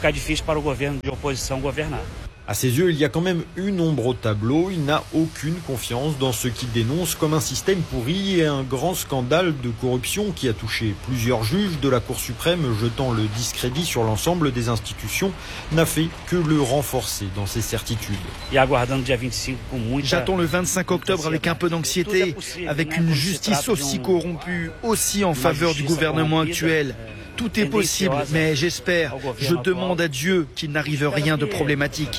À ses yeux, il y a quand même une ombre au tableau. Il n'a aucune confiance dans ce qu'il dénonce comme un système pourri et un grand scandale de corruption qui a touché plusieurs juges de la Cour suprême, jetant le discrédit sur l'ensemble des institutions, n'a fait que le renforcer dans ses certitudes. J'attends le vingt-cinq octobre avec un peu d'anxiété, avec une justice aussi corrompue, aussi en faveur du gouvernement actuel. Tout est possible, mais j'espère, je demande à Dieu qu'il n'arrive rien de problématique.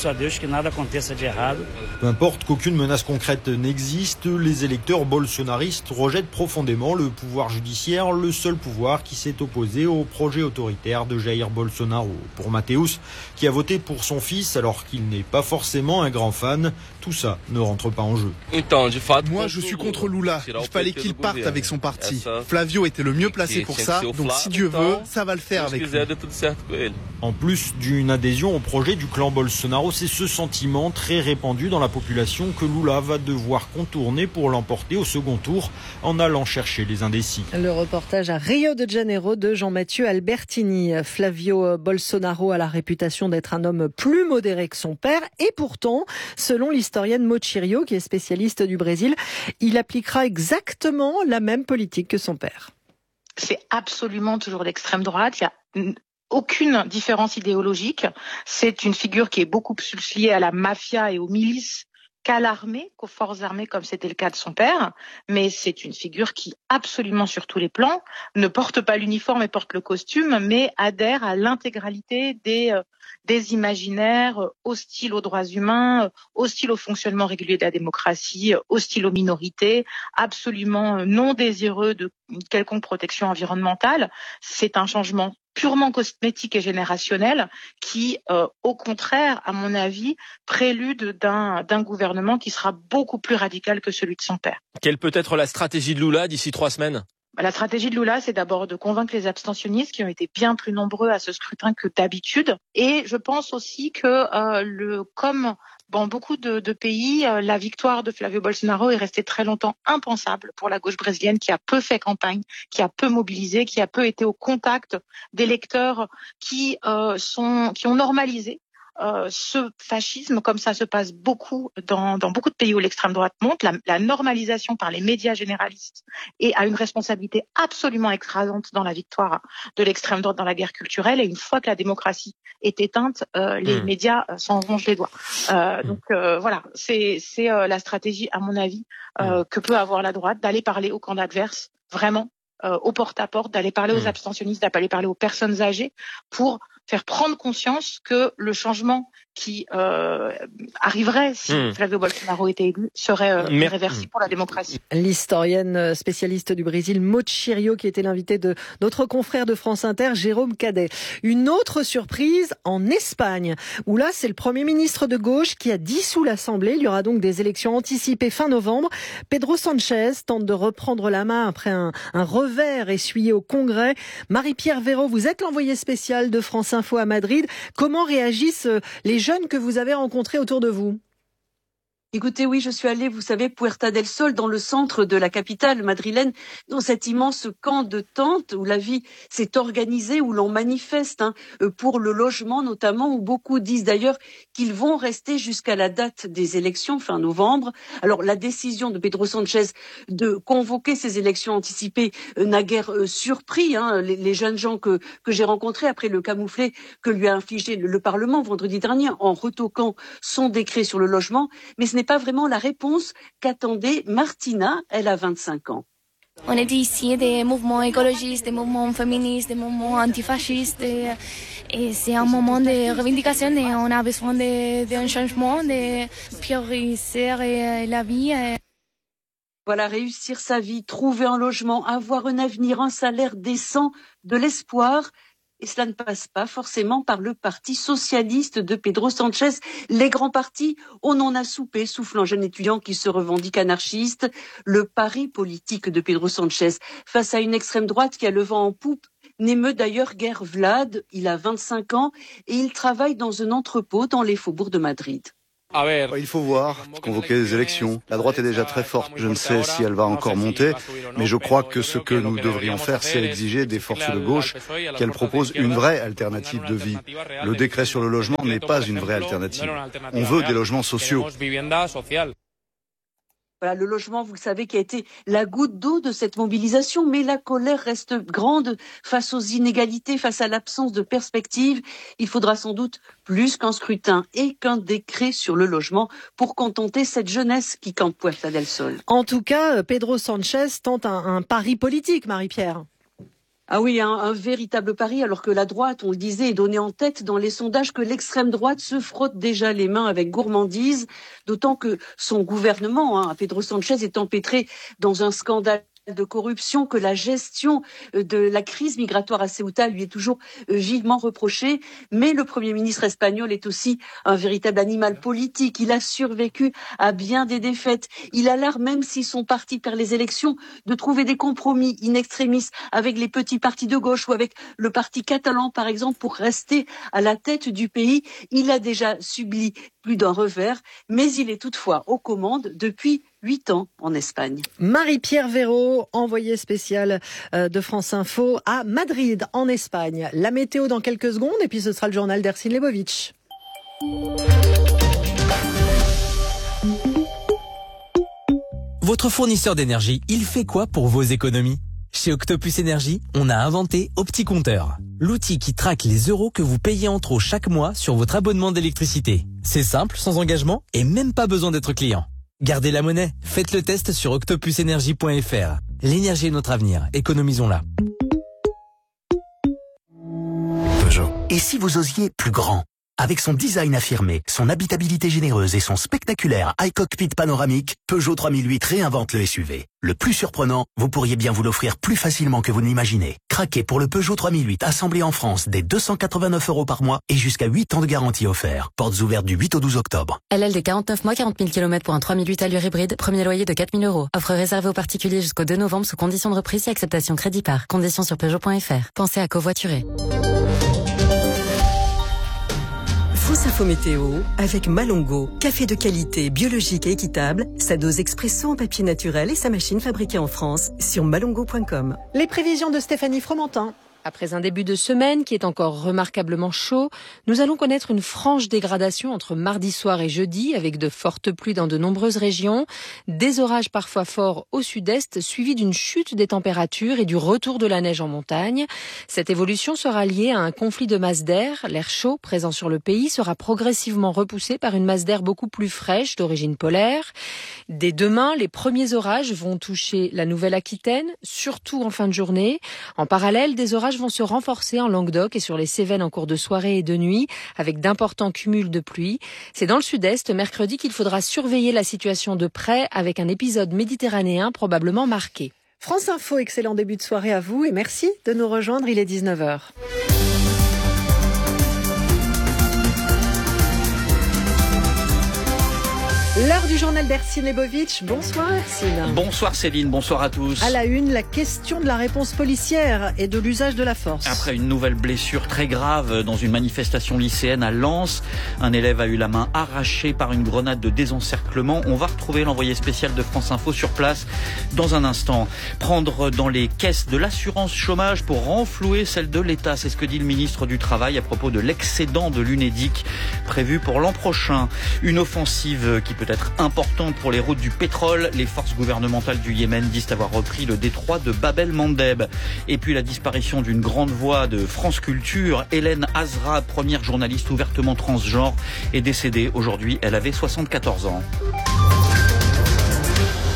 Peu importe qu'aucune menace concrète n'existe, les électeurs bolsonaristes rejettent profondément le pouvoir judiciaire, le seul pouvoir qui s'est opposé au projet autoritaire de Jair Bolsonaro. Pour Mateus, qui a voté pour son fils alors qu'il n'est pas forcément un grand fan, tout ça ne rentre pas en jeu. Moi, je suis contre Lula. Il fallait qu'il parte avec son parti. Flavio était le mieux placé pour ça, donc si Dieu veut, ça va le faire avec lui. En plus d'une adhésion au projet du clan Bolsonaro, c'est ce sentiment très répandu dans la population que Lula va devoir contourner pour l'emporter au second tour en allant chercher les indécis. Le reportage à Rio de Janeiro de Jean-Mathieu Albertini. Flavio Bolsonaro a la réputation d'être un homme plus modéré que son père et pourtant, selon l'historienne Mochirio, qui est spécialiste du Brésil, il appliquera exactement la même politique que son père. C'est absolument toujours l'extrême droite. Il y a aucune différence idéologique. C'est une figure qui est beaucoup plus liée à la mafia et aux milices qu'à l'armée, qu'aux forces armées, comme c'était le cas de son père. Mais c'est une figure qui, absolument sur tous les plans, ne porte pas l'uniforme et porte le costume, mais adhère à l'intégralité des, euh, des imaginaires hostiles aux droits humains, hostiles au fonctionnement régulier de la démocratie, hostiles aux minorités, absolument non désireux de quelconque protection environnementale. C'est un changement purement cosmétique et générationnel qui, euh, au contraire, à mon avis, prélude d'un, d'un gouvernement qui sera beaucoup plus radical que celui de son père. Quelle peut être la stratégie de Lula d'ici trois semaines ? La stratégie de Lula, c'est d'abord de convaincre les abstentionnistes qui ont été bien plus nombreux à ce scrutin que d'habitude. Et je pense aussi que, euh, le, comme dans beaucoup de, de pays, euh, la victoire de Flavio Bolsonaro est restée très longtemps impensable pour la gauche brésilienne qui a peu fait campagne, qui a peu mobilisé, qui a peu été au contact d'électeurs qui, euh, sont, qui ont normalisé Euh, ce fascisme, comme ça se passe beaucoup dans, dans beaucoup de pays où l'extrême droite monte, la, la normalisation par les médias généralistes et a une responsabilité absolument écrasante dans la victoire de l'extrême droite dans la guerre culturelle. Et une fois que la démocratie est éteinte, euh, les mmh. médias euh, s'en rongent les doigts. Euh, mmh. Donc euh, voilà, c'est, c'est euh, la stratégie, à mon avis, euh, mmh. que peut avoir la droite, d'aller parler au camp adverse, vraiment, euh, au porte-à-porte, d'aller parler mmh. aux abstentionnistes, d'aller parler aux personnes âgées pour faire prendre conscience que le changement qui euh, arriverait si mmh. Flavio Bolsonaro était élu serait euh, irréversible pour la démocratie. L'historienne spécialiste du Brésil, Mochirio, qui était l'invitée de notre confrère de France Inter, Jérôme Cadet. Une autre surprise en Espagne, où là, c'est le Premier ministre de gauche qui a dissous l'Assemblée. Il y aura donc des élections anticipées fin novembre. Pedro Sanchez tente de reprendre la main après un, un revers essuyé au Congrès. Marie-Pierre Véraud, vous êtes l'envoyée spéciale de France Info à Madrid. Comment réagissent les jeunes que vous avez rencontrés autour de vous? Écoutez, oui, je suis allée, vous savez, Puerta del Sol, dans le centre de la capitale madrilène, dans cet immense camp de tentes où la vie s'est organisée, où l'on manifeste hein, pour le logement notamment, où beaucoup disent d'ailleurs qu'ils vont rester jusqu'à la date des élections, fin novembre. Alors, la décision de Pedro Sanchez de convoquer ces élections anticipées euh, n'a guère euh, surpris hein, les, les jeunes gens que, que j'ai rencontrés après le camouflet que lui a infligé le, le Parlement vendredi dernier en retoquant son décret sur le logement. Mais ce n'est pas vraiment la réponse qu'attendait Martina, elle a vingt-cinq ans. On est ici des mouvements écologistes, des mouvements féministes, des mouvements antifascistes. Et, et c'est un moment de revendication et on a besoin d'un changement, de prioriser la vie. Voilà, réussir sa vie, trouver un logement, avoir un avenir, un salaire décent, de l'espoir. Et cela ne passe pas forcément par le parti socialiste de Pedro Sanchez. Les grands partis, on en a soupé, souffle un jeune étudiant qui se revendique anarchiste. Le pari politique de Pedro Sanchez face à une extrême droite qui a le vent en poupe n'émeut d'ailleurs guère Vlad. Il a vingt-cinq ans et il travaille dans un entrepôt dans les faubourgs de Madrid. Il faut voir, convoquer des élections. La droite est déjà très forte. Je ne sais si elle va encore monter, mais je crois que ce que nous devrions faire, c'est exiger des forces de gauche qu'elles proposent une vraie alternative de vie. Le décret sur le logement n'est pas une vraie alternative. On veut des logements sociaux. Voilà, le logement, vous le savez, qui a été la goutte d'eau de cette mobilisation, mais la colère reste grande face aux inégalités, face à l'absence de perspective. Il faudra sans doute plus qu'un scrutin et qu'un décret sur le logement pour contenter cette jeunesse qui campe Puerta del Sol. En tout cas, Pedro Sanchez tente un, un pari politique, Marie-Pierre. Ah oui, un, un véritable pari, alors que la droite, on le disait, est donnée en tête dans les sondages, que l'extrême droite se frotte déjà les mains avec gourmandise, d'autant que son gouvernement, hein, Pedro Sanchez, est empêtré dans un scandale de corruption, que la gestion de la crise migratoire à Ceuta lui est toujours vivement reprochée. Mais le Premier ministre espagnol est aussi un véritable animal politique. Il a survécu à bien des défaites. Il a l'art, même si son parti perd les élections, de trouver des compromis in extremis avec les petits partis de gauche ou avec le parti catalan, par exemple, pour rester à la tête du pays. Il a déjà subi plus d'un revers, mais il est toutefois aux commandes depuis huit ans en Espagne. Marie-Pierre Véraud, envoyée spéciale de France Info à Madrid, en Espagne. La météo dans quelques secondes, et puis ce sera le journal d'Ersin Lebovic. Votre fournisseur d'énergie, il fait quoi pour vos économies ? Chez Octopus Énergie, on a inventé OptiCompteur, l'outil qui traque les euros que vous payez en trop chaque mois sur votre abonnement d'électricité. C'est simple, sans engagement et même pas besoin d'être client. Gardez la monnaie, faites le test sur octopus énergie point f r. L'énergie est notre avenir, économisons-la. Peugeot. Et si vous osiez plus grand ? Avec son design affirmé, son habitabilité généreuse et son spectaculaire iCockpit panoramique, Peugeot trois mille huit réinvente le S U V. Le plus surprenant, vous pourriez bien vous l'offrir plus facilement que vous ne l'imaginez. Craquez pour le Peugeot trois mille huit assemblé en France dès deux cent quatre-vingt-neuf euros par mois et jusqu'à huit ans de garantie offert. Portes ouvertes du huit au douze octobre. L L D quarante-neuf mois, quarante mille kilomètres pour un trois mille huit allure hybride. Premier loyer de quatre mille euros. Offre réservée aux particuliers jusqu'au deux novembre sous conditions de reprise et acceptation crédit par. Conditions sur Peugeot point f r. Pensez à covoiturer. France Info Météo avec Malongo, café de qualité, biologique et équitable, sa dose expresso en papier naturel et sa machine fabriquée en France sur malongo point com. Les prévisions de Stéphanie Fromentin. Après un début de semaine qui est encore remarquablement chaud, nous allons connaître une franche dégradation entre mardi soir et jeudi avec de fortes pluies dans de nombreuses régions, des orages parfois forts au sud-est suivis d'une chute des températures et du retour de la neige en montagne. Cette évolution sera liée à un conflit de masse d'air. L'air chaud présent sur le pays sera progressivement repoussé par une masse d'air beaucoup plus fraîche d'origine polaire. Dès demain, les premiers orages vont toucher la Nouvelle-Aquitaine, surtout en fin de journée. En parallèle, des orages vont se renforcer en Languedoc et sur les Cévennes en cours de soirée et de nuit, avec d'importants cumuls de pluie. C'est dans le sud-est, mercredi, qu'il faudra surveiller la situation de près, avec un épisode méditerranéen probablement marqué. France Info, excellent début de soirée à vous et merci de nous rejoindre, il est dix-neuf heures. L'heure du journal d'Ersin Lebovic. Bonsoir Ersin. Bonsoir Céline, bonsoir à tous. À la une, la question de la réponse policière et de l'usage de la force. Après une nouvelle blessure très grave dans une manifestation lycéenne à Lens, un élève a eu la main arrachée par une grenade de désencerclement. On va retrouver l'envoyé spécial de France Info sur place dans un instant. Prendre dans les caisses de l'assurance chômage pour renflouer celle de l'État, c'est ce que dit le ministre du Travail à propos de l'excédent de l'Unédic prévu pour l'an prochain. Une offensive qui peut être importante pour les routes du pétrole. Les forces gouvernementales du Yémen disent avoir repris le détroit de Bab el-Mandeb. Et puis la disparition d'une grande voix de France Culture, Hélène Azra, première journaliste ouvertement transgenre, est décédée aujourd'hui. Elle avait soixante-quatorze ans.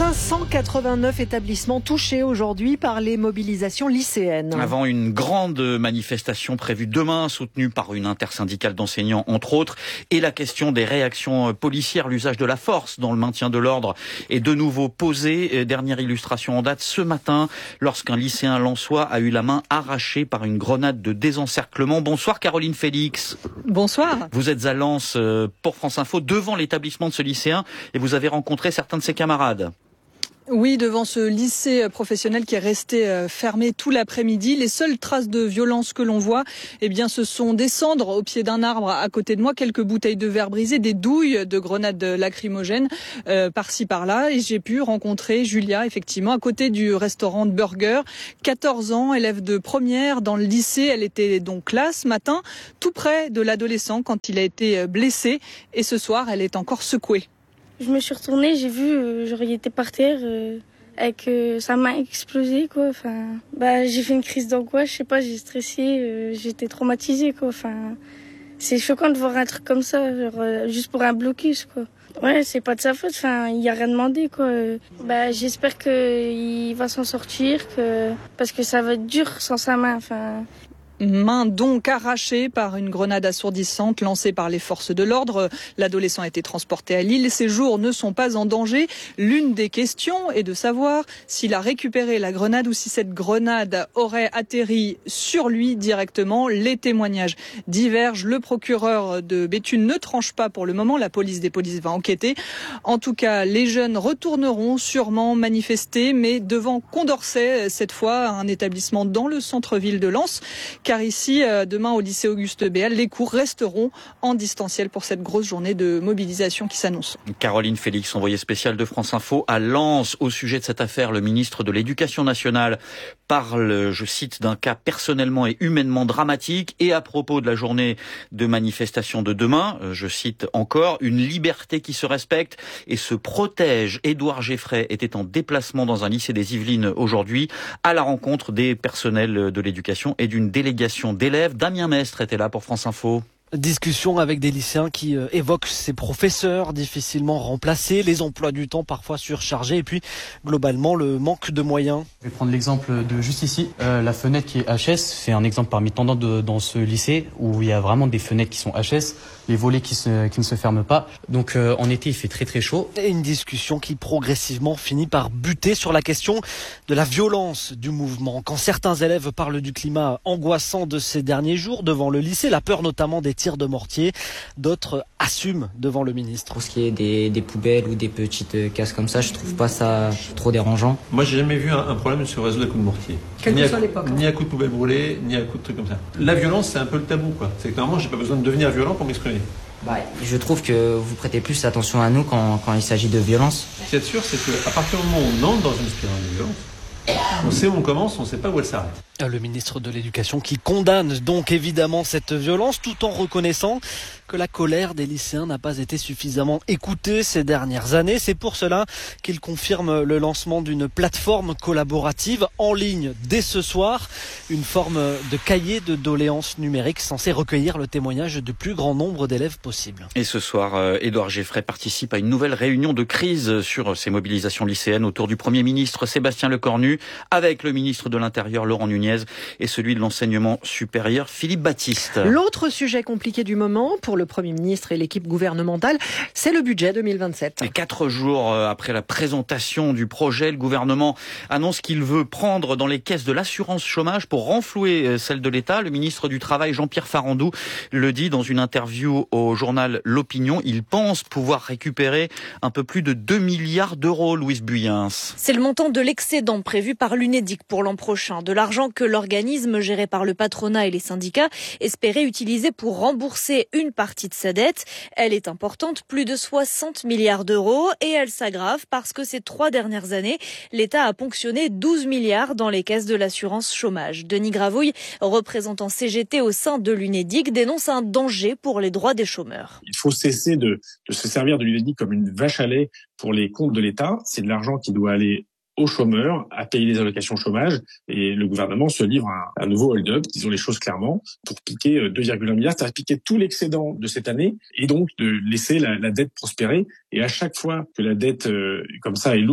cinq cent quatre-vingt-neuf établissements touchés aujourd'hui par les mobilisations lycéennes. Avant une grande manifestation prévue demain, soutenue par une intersyndicale d'enseignants entre autres, et la question des réactions policières, l'usage de la force dans le maintien de l'ordre est de nouveau posée. Dernière illustration en date ce matin, lorsqu'un lycéen lensois a eu la main arrachée par une grenade de désencerclement. Bonsoir Caroline Félix. Bonsoir. Vous êtes à Lens pour France Info, devant l'établissement de ce lycéen, et vous avez rencontré certains de ses camarades. Oui, devant ce lycée professionnel qui est resté fermé tout l'après-midi, les seules traces de violence que l'on voit, eh bien, ce sont des cendres au pied d'un arbre à côté de moi, quelques bouteilles de verre brisées, des douilles de grenades lacrymogènes euh, par-ci par-là. Et j'ai pu rencontrer Julia, effectivement, à côté du restaurant de burger. quatorze ans, élève de première dans le lycée. Elle était donc là ce matin, tout près de l'adolescent quand il a été blessé. Et ce soir, elle est encore secouée. Je me suis retournée, j'ai vu, euh, genre il était par terre, euh, avec euh, sa main explosée, quoi. Enfin, bah j'ai fait une crise d'angoisse, je sais pas, j'ai stressé, euh, j'étais traumatisée, quoi. Enfin, c'est choquant de voir un truc comme ça, genre euh, juste pour un blocus, quoi. Ouais, c'est pas de sa faute, enfin, il a rien demandé, quoi. Euh, bah j'espère que il va s'en sortir, que parce que ça va être dur sans sa main, enfin. Main donc arrachée par une grenade assourdissante lancée par les forces de l'ordre. L'adolescent a été transporté à Lille. Ses jours ne sont pas en danger. L'une des questions est de savoir s'il a récupéré la grenade ou si cette grenade aurait atterri sur lui directement. Les témoignages divergent. Le procureur de Béthune ne tranche pas pour le moment. La police des polices va enquêter. En tout cas, les jeunes retourneront sûrement manifester, mais devant Condorcet, cette fois, un établissement dans le centre-ville de Lens. Car ici, demain au lycée Auguste Béal, les cours resteront en distanciel pour cette grosse journée de mobilisation qui s'annonce. Caroline Félix, envoyée spéciale de France Info à Lens. Au sujet de cette affaire, le ministre de l'Éducation nationale parle, je cite, d'un cas personnellement et humainement dramatique. Et à propos de la journée de manifestation de demain, je cite encore, une liberté qui se respecte et se protège. Édouard Geffray était en déplacement dans un lycée des Yvelines aujourd'hui à la rencontre des personnels de l'éducation et d'une délégation d'élèves. Damien Mestre était là pour France Info. Discussion avec des lycéens qui euh, évoquent ces professeurs difficilement remplacés, les emplois du temps parfois surchargés et puis globalement le manque de moyens. Je vais prendre l'exemple de juste ici, euh, la fenêtre qui est H S, c'est un exemple parmi tant d'autres dans ce lycée où il y a vraiment des fenêtres qui sont H S, les volets qui, se, qui ne se ferment pas. Donc euh, en été il fait très très chaud. Et une discussion qui progressivement finit par buter sur la question de la violence du mouvement. Quand certains élèves parlent du climat angoissant de ces derniers jours devant le lycée, la peur notamment des tirs de mortier, d'autres assument devant le ministre. Pour ce qui est des, des poubelles ou des petites casses comme ça, je trouve pas ça trop dérangeant. Moi j'ai jamais vu un, un problème sur le réseau des coups de mortier. Quelle ni, que à, soit l'époque, ni à coups de poubelle brûlée, ni à coups de trucs comme ça. La violence c'est un peu le tabou quoi. C'est que normalement j'ai pas besoin de devenir violent pour m'exprimer. Bah, je trouve que vous prêtez plus attention à nous quand, quand il s'agit de violence. Ce qu'il y a de sûr, c'est qu'à partir du moment où on entre dans une spirale de violence, on sait où on commence, on ne sait pas où elle s'arrête. Le ministre de l'Éducation qui condamne donc évidemment cette violence tout en reconnaissant que la colère des lycéens n'a pas été suffisamment écoutée ces dernières années. C'est pour cela qu'il confirme le lancement d'une plateforme collaborative en ligne dès ce soir. Une forme de cahier de doléances numérique censé recueillir le témoignage du plus grand nombre d'élèves possible. Et ce soir, euh, Édouard Geffray participe à une nouvelle réunion de crise sur ces mobilisations lycéennes autour du Premier ministre Sébastien Lecornu avec le ministre de l'Intérieur Laurent Nunez et celui de l'enseignement supérieur Philippe Baptiste. L'autre sujet compliqué du moment pour le Premier ministre et l'équipe gouvernementale, c'est le budget deux mille vingt-sept. Et quatre jours après la présentation du projet, le gouvernement annonce qu'il veut prendre dans les caisses de l'assurance chômage pour renflouer celle de l'État. Le ministre du Travail, Jean-Pierre Farandou, le dit dans une interview au journal L'Opinion. Il pense pouvoir récupérer un peu plus de deux milliards d'euros, Louise Buyens. C'est le montant de l'excédent prévu par l'Unédic pour l'an prochain, de l'argent que l'organisme géré par le patronat et les syndicats espérait utiliser pour rembourser une partie de sa dette. Elle est importante, plus de soixante milliards d'euros, et elle s'aggrave parce que ces trois dernières années, l'État a ponctionné douze milliards dans les caisses de l'assurance chômage. Denis Gravouille, représentant C G T au sein de l'Unédic, dénonce un danger pour les droits des chômeurs. Il faut cesser de, de se servir de l'Unédic comme une vache à lait pour les comptes de l'État. C'est de l'argent qui doit aller aux chômeurs, à payer les allocations chômage, et le gouvernement se livre à un nouveau hold-up, disons les choses clairement, pour piquer deux virgule un milliards, c'est-à-dire piquer tout l'excédent de cette année, et donc de laisser la, la dette prospérer. Et à chaque fois que la dette euh, comme ça est lourde,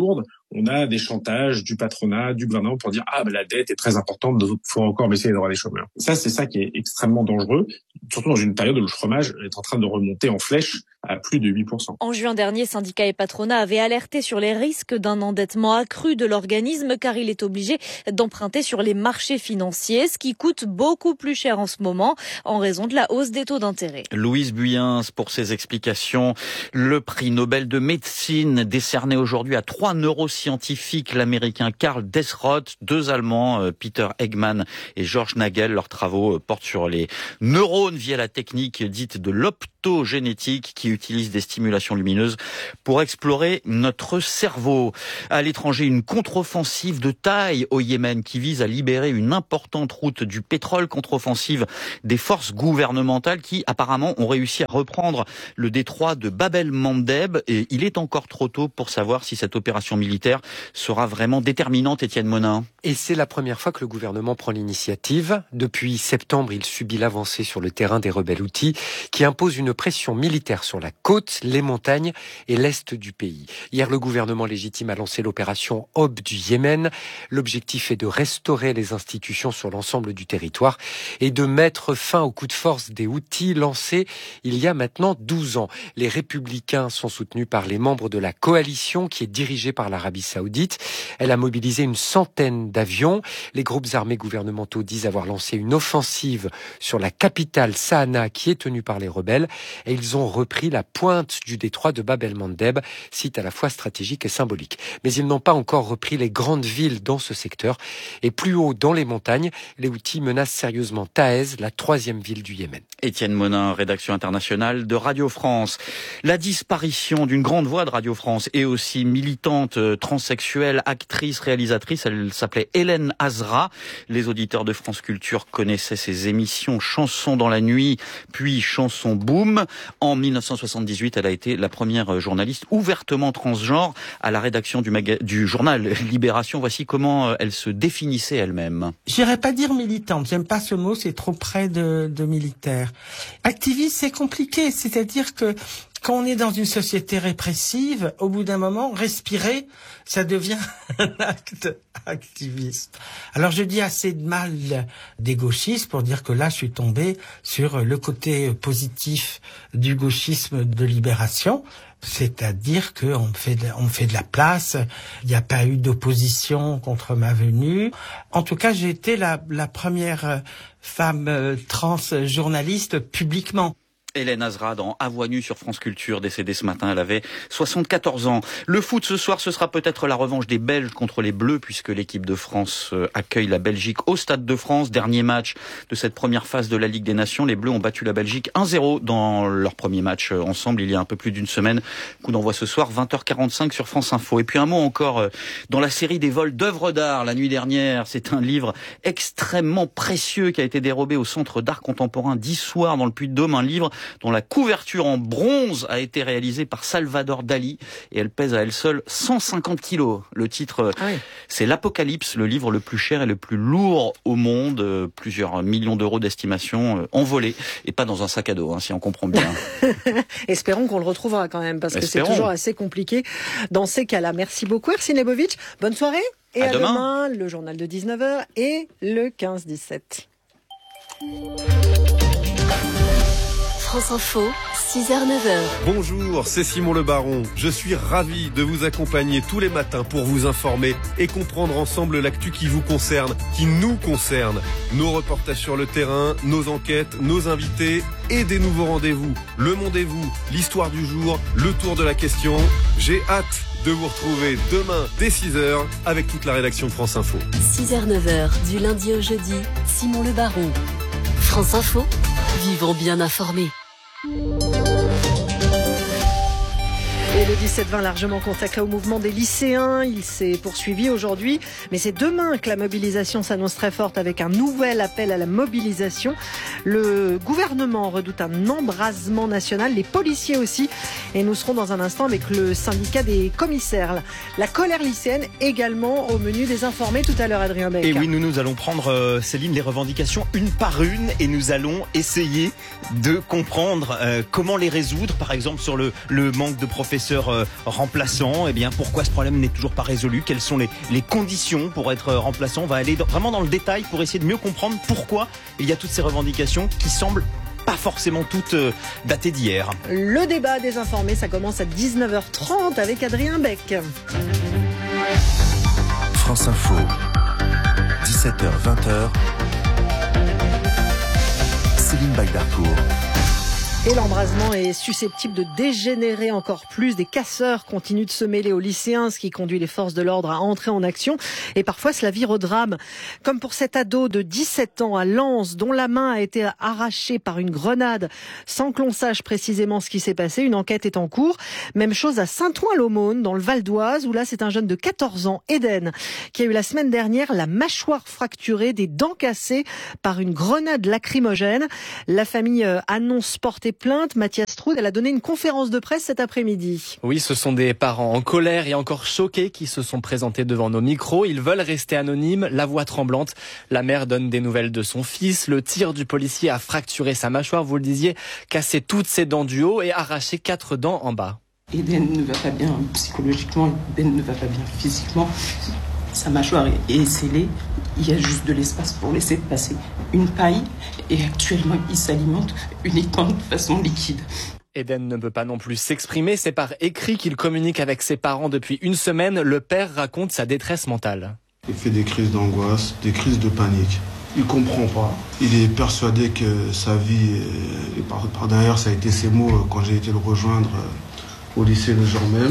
on a des chantages du patronat, du gouvernement pour dire ah ben la dette est très importante, il faut encore baisser les droits des chômeurs. Et ça, c'est ça qui est extrêmement dangereux, surtout dans une période où le chômage est en train de remonter en flèche à plus de huit pour cent. En juin dernier, syndicats et patronat avaient alerté sur les risques d'un endettement accru de l'organisme car il est obligé d'emprunter sur les marchés financiers, ce qui coûte beaucoup plus cher en ce moment en raison de la hausse des taux d'intérêt. Louise Buyens pour ses explications. Le prix Nobel de médecine décerné aujourd'hui à trois neuroscientifiques, l'américain Karl Deßroth, deux Allemands, Peter Eggman et George Nagel. Leurs travaux portent sur les neurones via la technique dite de l'optogénétique qui utilise des stimulations lumineuses pour explorer notre cerveau. À l'étranger, une contre-offensive de taille au Yémen qui vise à libérer une importante route du pétrole, contre-offensive des forces gouvernementales qui apparemment ont réussi à reprendre le détroit de Bab el-Mandeb et il est encore trop tôt pour savoir si cette opération militaire sera vraiment déterminante, Étienne Monin. Et c'est la première fois que le gouvernement prend l'initiative. Depuis septembre, il subit l'avancée sur le terrain des rebelles Houthis qui imposent une pression militaire sur la côte, les montagnes et l'est du pays. Hier, le gouvernement légitime a lancé l'opération Aube du Yémen. L'objectif est de restaurer les institutions sur l'ensemble du territoire et de mettre fin au coup de force des Houthis lancé il y a maintenant douze ans. Les républicains sont soutenus par les membres de la coalition qui est dirigée par l'Arabie Saoudite. Elle a mobilisé une centaine d'avions. Les groupes armés gouvernementaux disent avoir lancé une offensive sur la capitale Sanaa qui est tenue par les rebelles et ils ont repris la pointe du détroit de Bab el-Mandeb, site à la fois stratégique et symbolique. Mais ils n'ont pas encore repris les grandes villes dans ce secteur et plus haut dans les montagnes, les Houthis menacent sérieusement Taez, la troisième ville du Yémen. Étienne Monin, rédaction internationale de Radio France. La disparition d'une grande voix de Radio France et aussi militante, transsexuelle, actrice, réalisatrice, elle s'appelait Hélène Azra. Les auditeurs de France Culture connaissaient ses émissions Chansons dans la nuit, puis Chansons Boom. En dix-neuf cent soixante-dix-huit, elle a été la première journaliste ouvertement transgenre à la rédaction du, maga- du journal Libération. Voici comment elle se définissait elle-même. J'irais pas dire militante, j'aime pas ce mot, c'est trop près de, de militaire. Activiste, c'est compliqué, c'est-à-dire que quand on est dans une société répressive, au bout d'un moment, respirer, ça devient un acte activiste. Alors je dis assez de mal des gauchistes pour dire que là, je suis tombé sur le côté positif du gauchisme de libération. C'est-à-dire qu'on me fait de, on me fait de la place, il n'y a pas eu d'opposition contre ma venue. En tout cas, j'ai été la, la première femme trans journaliste publiquement. Hélène Azra dans À Voix nue sur France Culture, décédée ce matin, elle avait soixante-quatorze ans. Le foot ce soir, ce sera peut-être la revanche des Belges contre les Bleus, puisque l'équipe de France accueille la Belgique au Stade de France. Dernier match de cette première phase de la Ligue des Nations. Les Bleus ont battu la Belgique un zéro dans leur premier match ensemble il y a un peu plus d'une semaine. Coup d'envoi ce soir, vingt heures quarante-cinq sur France Info. Et puis un mot encore dans la série des vols d'œuvres d'art la nuit dernière. C'est un livre extrêmement précieux qui a été dérobé au Centre d'art contemporain d'Issoire dans le Puy-de-Dôme. Un livre dont la couverture en bronze a été réalisée par Salvador Dali et elle pèse à elle seule cent cinquante kilos. Le titre, ah oui. c'est l'Apocalypse, le livre le plus cher et le plus lourd au monde. Plusieurs millions d'euros d'estimation envolés et pas dans un sac à dos, hein, si on comprend bien. Espérons qu'on le retrouvera quand même parce que Espérons. c'est toujours assez compliqué dans ces cas-là. Merci beaucoup, Ersin Lebovic. Bonne soirée et à, à demain. demain, le journal de dix-neuf heures et le quinze dix-sept. France Info, six heures neuf heures. Bonjour, c'est Simon Le Baron. Je suis ravi de vous accompagner tous les matins pour vous informer et comprendre ensemble l'actu qui vous concerne, qui nous concerne. Nos reportages sur le terrain, nos enquêtes, nos invités et des nouveaux rendez-vous. Le Mondez-vous, l'histoire du jour, le tour de la question. J'ai hâte de vous retrouver demain dès six heures avec toute la rédaction de France Info. six heures neuf heures, du lundi au jeudi, Simon Le Baron. France Info, vivons bien informés. Et le dix-sept vingt largement consacré au mouvement des lycéens, il s'est poursuivi aujourd'hui, mais c'est demain que la mobilisation s'annonce très forte avec un nouvel appel à la mobilisation. Le gouvernement redoute un embrasement national, les policiers aussi, et nous serons dans un instant avec le syndicat des commissaires. La colère lycéenne également au menu des informés tout à l'heure, Adrien Beck. Et oui, nous, nous allons prendre, euh, Céline, les revendications une par une et nous allons essayer de comprendre euh, comment les résoudre, par exemple sur le, le manque de professeurs professeurs euh, remplaçants. Eh bien, pourquoi ce problème n'est toujours pas résolu? Quelles sont les, les conditions pour être remplaçant? On va aller dans, vraiment dans le détail pour essayer de mieux comprendre pourquoi il y a toutes ces revendications qui semblent pas forcément toutes euh, datées d'hier. Le débat des informés, ça commence à dix-neuf heures trente avec Adrien Beck. France Info, dix-sept heures vingt. Céline Bagdarcourt. Et l'embrasement est susceptible de dégénérer encore plus. Des casseurs continuent de se mêler aux lycéens, ce qui conduit les forces de l'ordre à entrer en action. Et parfois, cela vire au drame. Comme pour cet ado de dix-sept ans à Lens, dont la main a été arrachée par une grenade, sans que l'on sache précisément ce qui s'est passé. Une enquête est en cours. Même chose à Saint-Ouen-l'Aumône, dans le Val d'Oise, où là, c'est un jeune de quatorze ans, Eden, qui a eu la semaine dernière la mâchoire fracturée, des dents cassées par une grenade lacrymogène. La famille annonce porter plainte. Mathias Troud, elle a donné une conférence de presse cet après-midi. Oui, ce sont des parents en colère et encore choqués qui se sont présentés devant nos micros. Ils veulent rester anonymes, la voix tremblante. La mère donne des nouvelles de son fils. Le tir du policier a fracturé sa mâchoire, vous le disiez, cassé toutes ses dents du haut et arraché quatre dents en bas. Eden ne va pas bien psychologiquement, Eden ne va pas bien physiquement. Sa mâchoire est scellée. Il y a juste de l'espace pour laisser passer une paille. Et actuellement, il s'alimente uniquement de façon liquide. Eden ne peut pas non plus s'exprimer. C'est par écrit qu'il communique avec ses parents depuis une semaine. Le père raconte sa détresse mentale. Il fait des crises d'angoisse, des crises de panique. Il comprend pas. Il est persuadé que sa vie, et par, par derrière, ça a été ses mots quand j'ai été le rejoindre au lycée le jour même.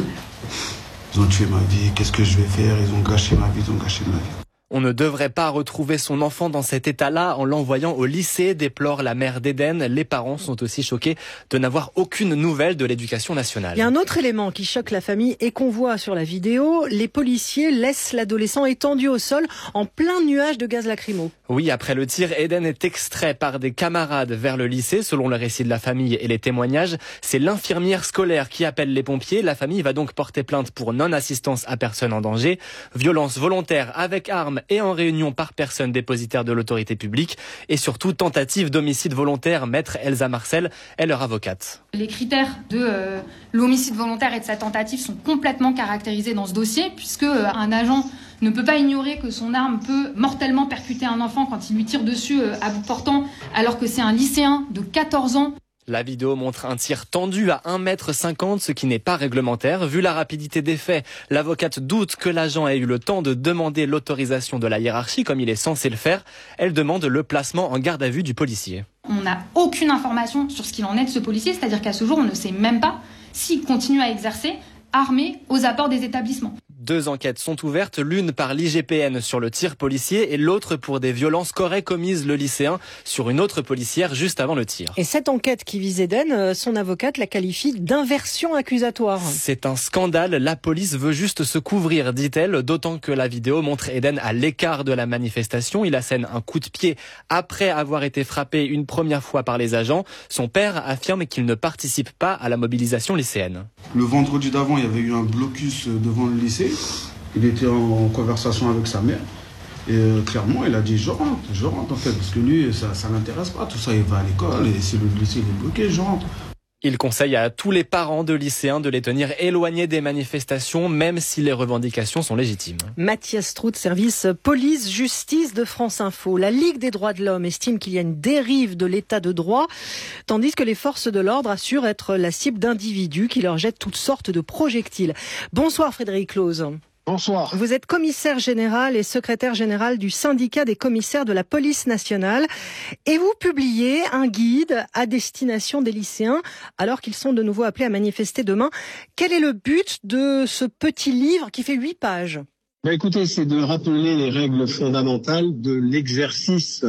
Ils ont tué ma vie, qu'est-ce que je vais faire? Ils ont gâché ma vie, ils ont gâché ma vie. On ne devrait pas retrouver son enfant dans cet état-là en l'envoyant au lycée, déplore la mère d'Eden. Les parents sont aussi choqués de n'avoir aucune nouvelle de l'éducation nationale. Il y a un autre élément qui choque la famille et qu'on voit sur la vidéo. Les policiers laissent l'adolescent étendu au sol en plein nuage de gaz lacrymo. Oui, après le tir, Eden est extrait par des camarades vers le lycée. Selon le récit de la famille et les témoignages, c'est l'infirmière scolaire qui appelle les pompiers. La famille va donc porter plainte pour non-assistance à personne en danger, violence volontaire avec arme et en réunion par personne dépositaire de l'autorité publique et surtout tentative d'homicide volontaire. Maître Elsa Marcel est leur avocate. Les critères de euh, l'homicide volontaire et de sa tentative sont complètement caractérisés dans ce dossier puisque euh, un agent ne peut pas ignorer que son arme peut mortellement percuter un enfant quand il lui tire dessus euh, à bout portant alors que c'est un lycéen de quatorze ans. La vidéo montre un tir tendu à un mètre cinquante, ce qui n'est pas réglementaire. Vu la rapidité des faits, l'avocate doute que l'agent ait eu le temps de demander l'autorisation de la hiérarchie, comme il est censé le faire. Elle demande le placement en garde à vue du policier. On n'a aucune information sur ce qu'il en est de ce policier, c'est-à-dire qu'à ce jour, on ne sait même pas s'il continue à exercer armé aux abords des établissements. Deux enquêtes sont ouvertes, l'une par l'I G P N sur le tir policier et l'autre pour des violences qu'aurait commises le lycéen sur une autre policière juste avant le tir. Et cette enquête qui vise Eden, son avocate la qualifie d'inversion accusatoire. C'est un scandale, la police veut juste se couvrir, dit-elle, d'autant que la vidéo montre Eden à l'écart de la manifestation. Il assène un coup de pied après avoir été frappé une première fois par les agents. Son père affirme qu'il ne participe pas à la mobilisation lycéenne. Le vendredi d'avant, il y avait eu un blocus devant le lycée. Il était en conversation avec sa mère et euh, clairement il a dit je rentre, je rentre en fait parce que lui ça, ça l'intéresse pas, tout ça il va à l'école et si le lycée il est bloqué, je rentre. Il conseille à tous les parents de lycéens de les tenir éloignés des manifestations même si les revendications sont légitimes. Mathias Trout, service police-justice de France Info. La Ligue des droits de l'homme estime qu'il y a une dérive de l'état de droit, tandis que les forces de l'ordre assurent être la cible d'individus qui leur jettent toutes sortes de projectiles. Bonsoir Frédéric Close. Bonsoir. Vous êtes commissaire général et secrétaire général du syndicat des commissaires de la police nationale et vous publiez un guide à destination des lycéens alors qu'ils sont de nouveau appelés à manifester demain. Quel est le but de ce petit livre qui fait huit pages ? Ben écoutez, c'est de rappeler les règles fondamentales de l'exercice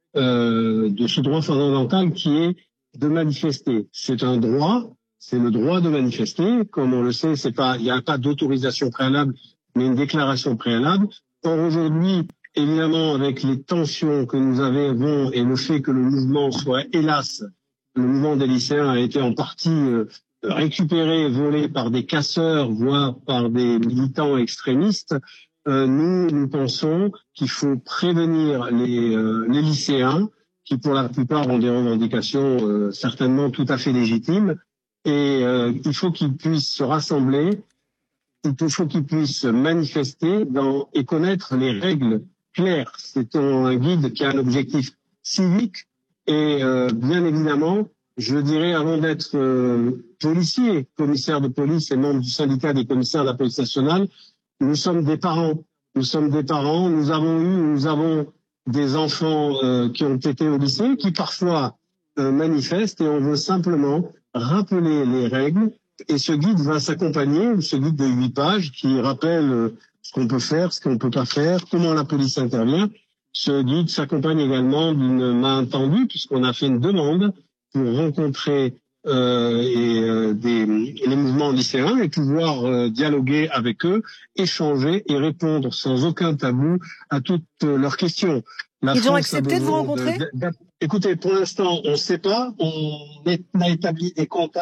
euh, de ce droit fondamental qui est de manifester. C'est un droit, c'est le droit de manifester. Comme on le sait, c'est pas, il n'y a pas d'autorisation préalable, mais une déclaration préalable. Or aujourd'hui, évidemment, avec les tensions que nous avons et le fait que le mouvement soit, hélas, le mouvement des lycéens a été en partie euh, récupéré, volé par des casseurs, voire par des militants extrémistes, euh, nous, nous pensons qu'il faut prévenir les, euh, les lycéens, qui pour la plupart ont des revendications euh, certainement tout à fait légitimes, et euh, il faut qu'ils puissent se rassembler, il faut qu'ils puissent manifester dans, et connaître les règles claires. C'est un guide qui a un objectif civique et euh, bien évidemment, je dirais, avant d'être euh, policier, commissaire de police et membre du syndicat des commissaires de la police nationale, nous sommes des parents. Nous sommes des parents, nous avons eu, nous avons des enfants euh, qui ont été au lycée, qui parfois euh, manifestent, et on veut simplement rappeler les règles. Et ce guide va s'accompagner, ce guide de huit pages, qui rappelle euh, ce qu'on peut faire, ce qu'on ne peut pas faire, comment la police intervient. Ce guide s'accompagne également d'une main tendue, puisqu'on a fait une demande pour rencontrer Euh, et euh, des, les mouvements lycéens et pouvoir euh, dialoguer avec eux, échanger et répondre sans aucun tabou à toutes euh, leurs questions. La Ils France ont accepté de vous rencontrer de, de, de, Écoutez, pour l'instant, on ne sait pas. On, est, on a établi des contacts.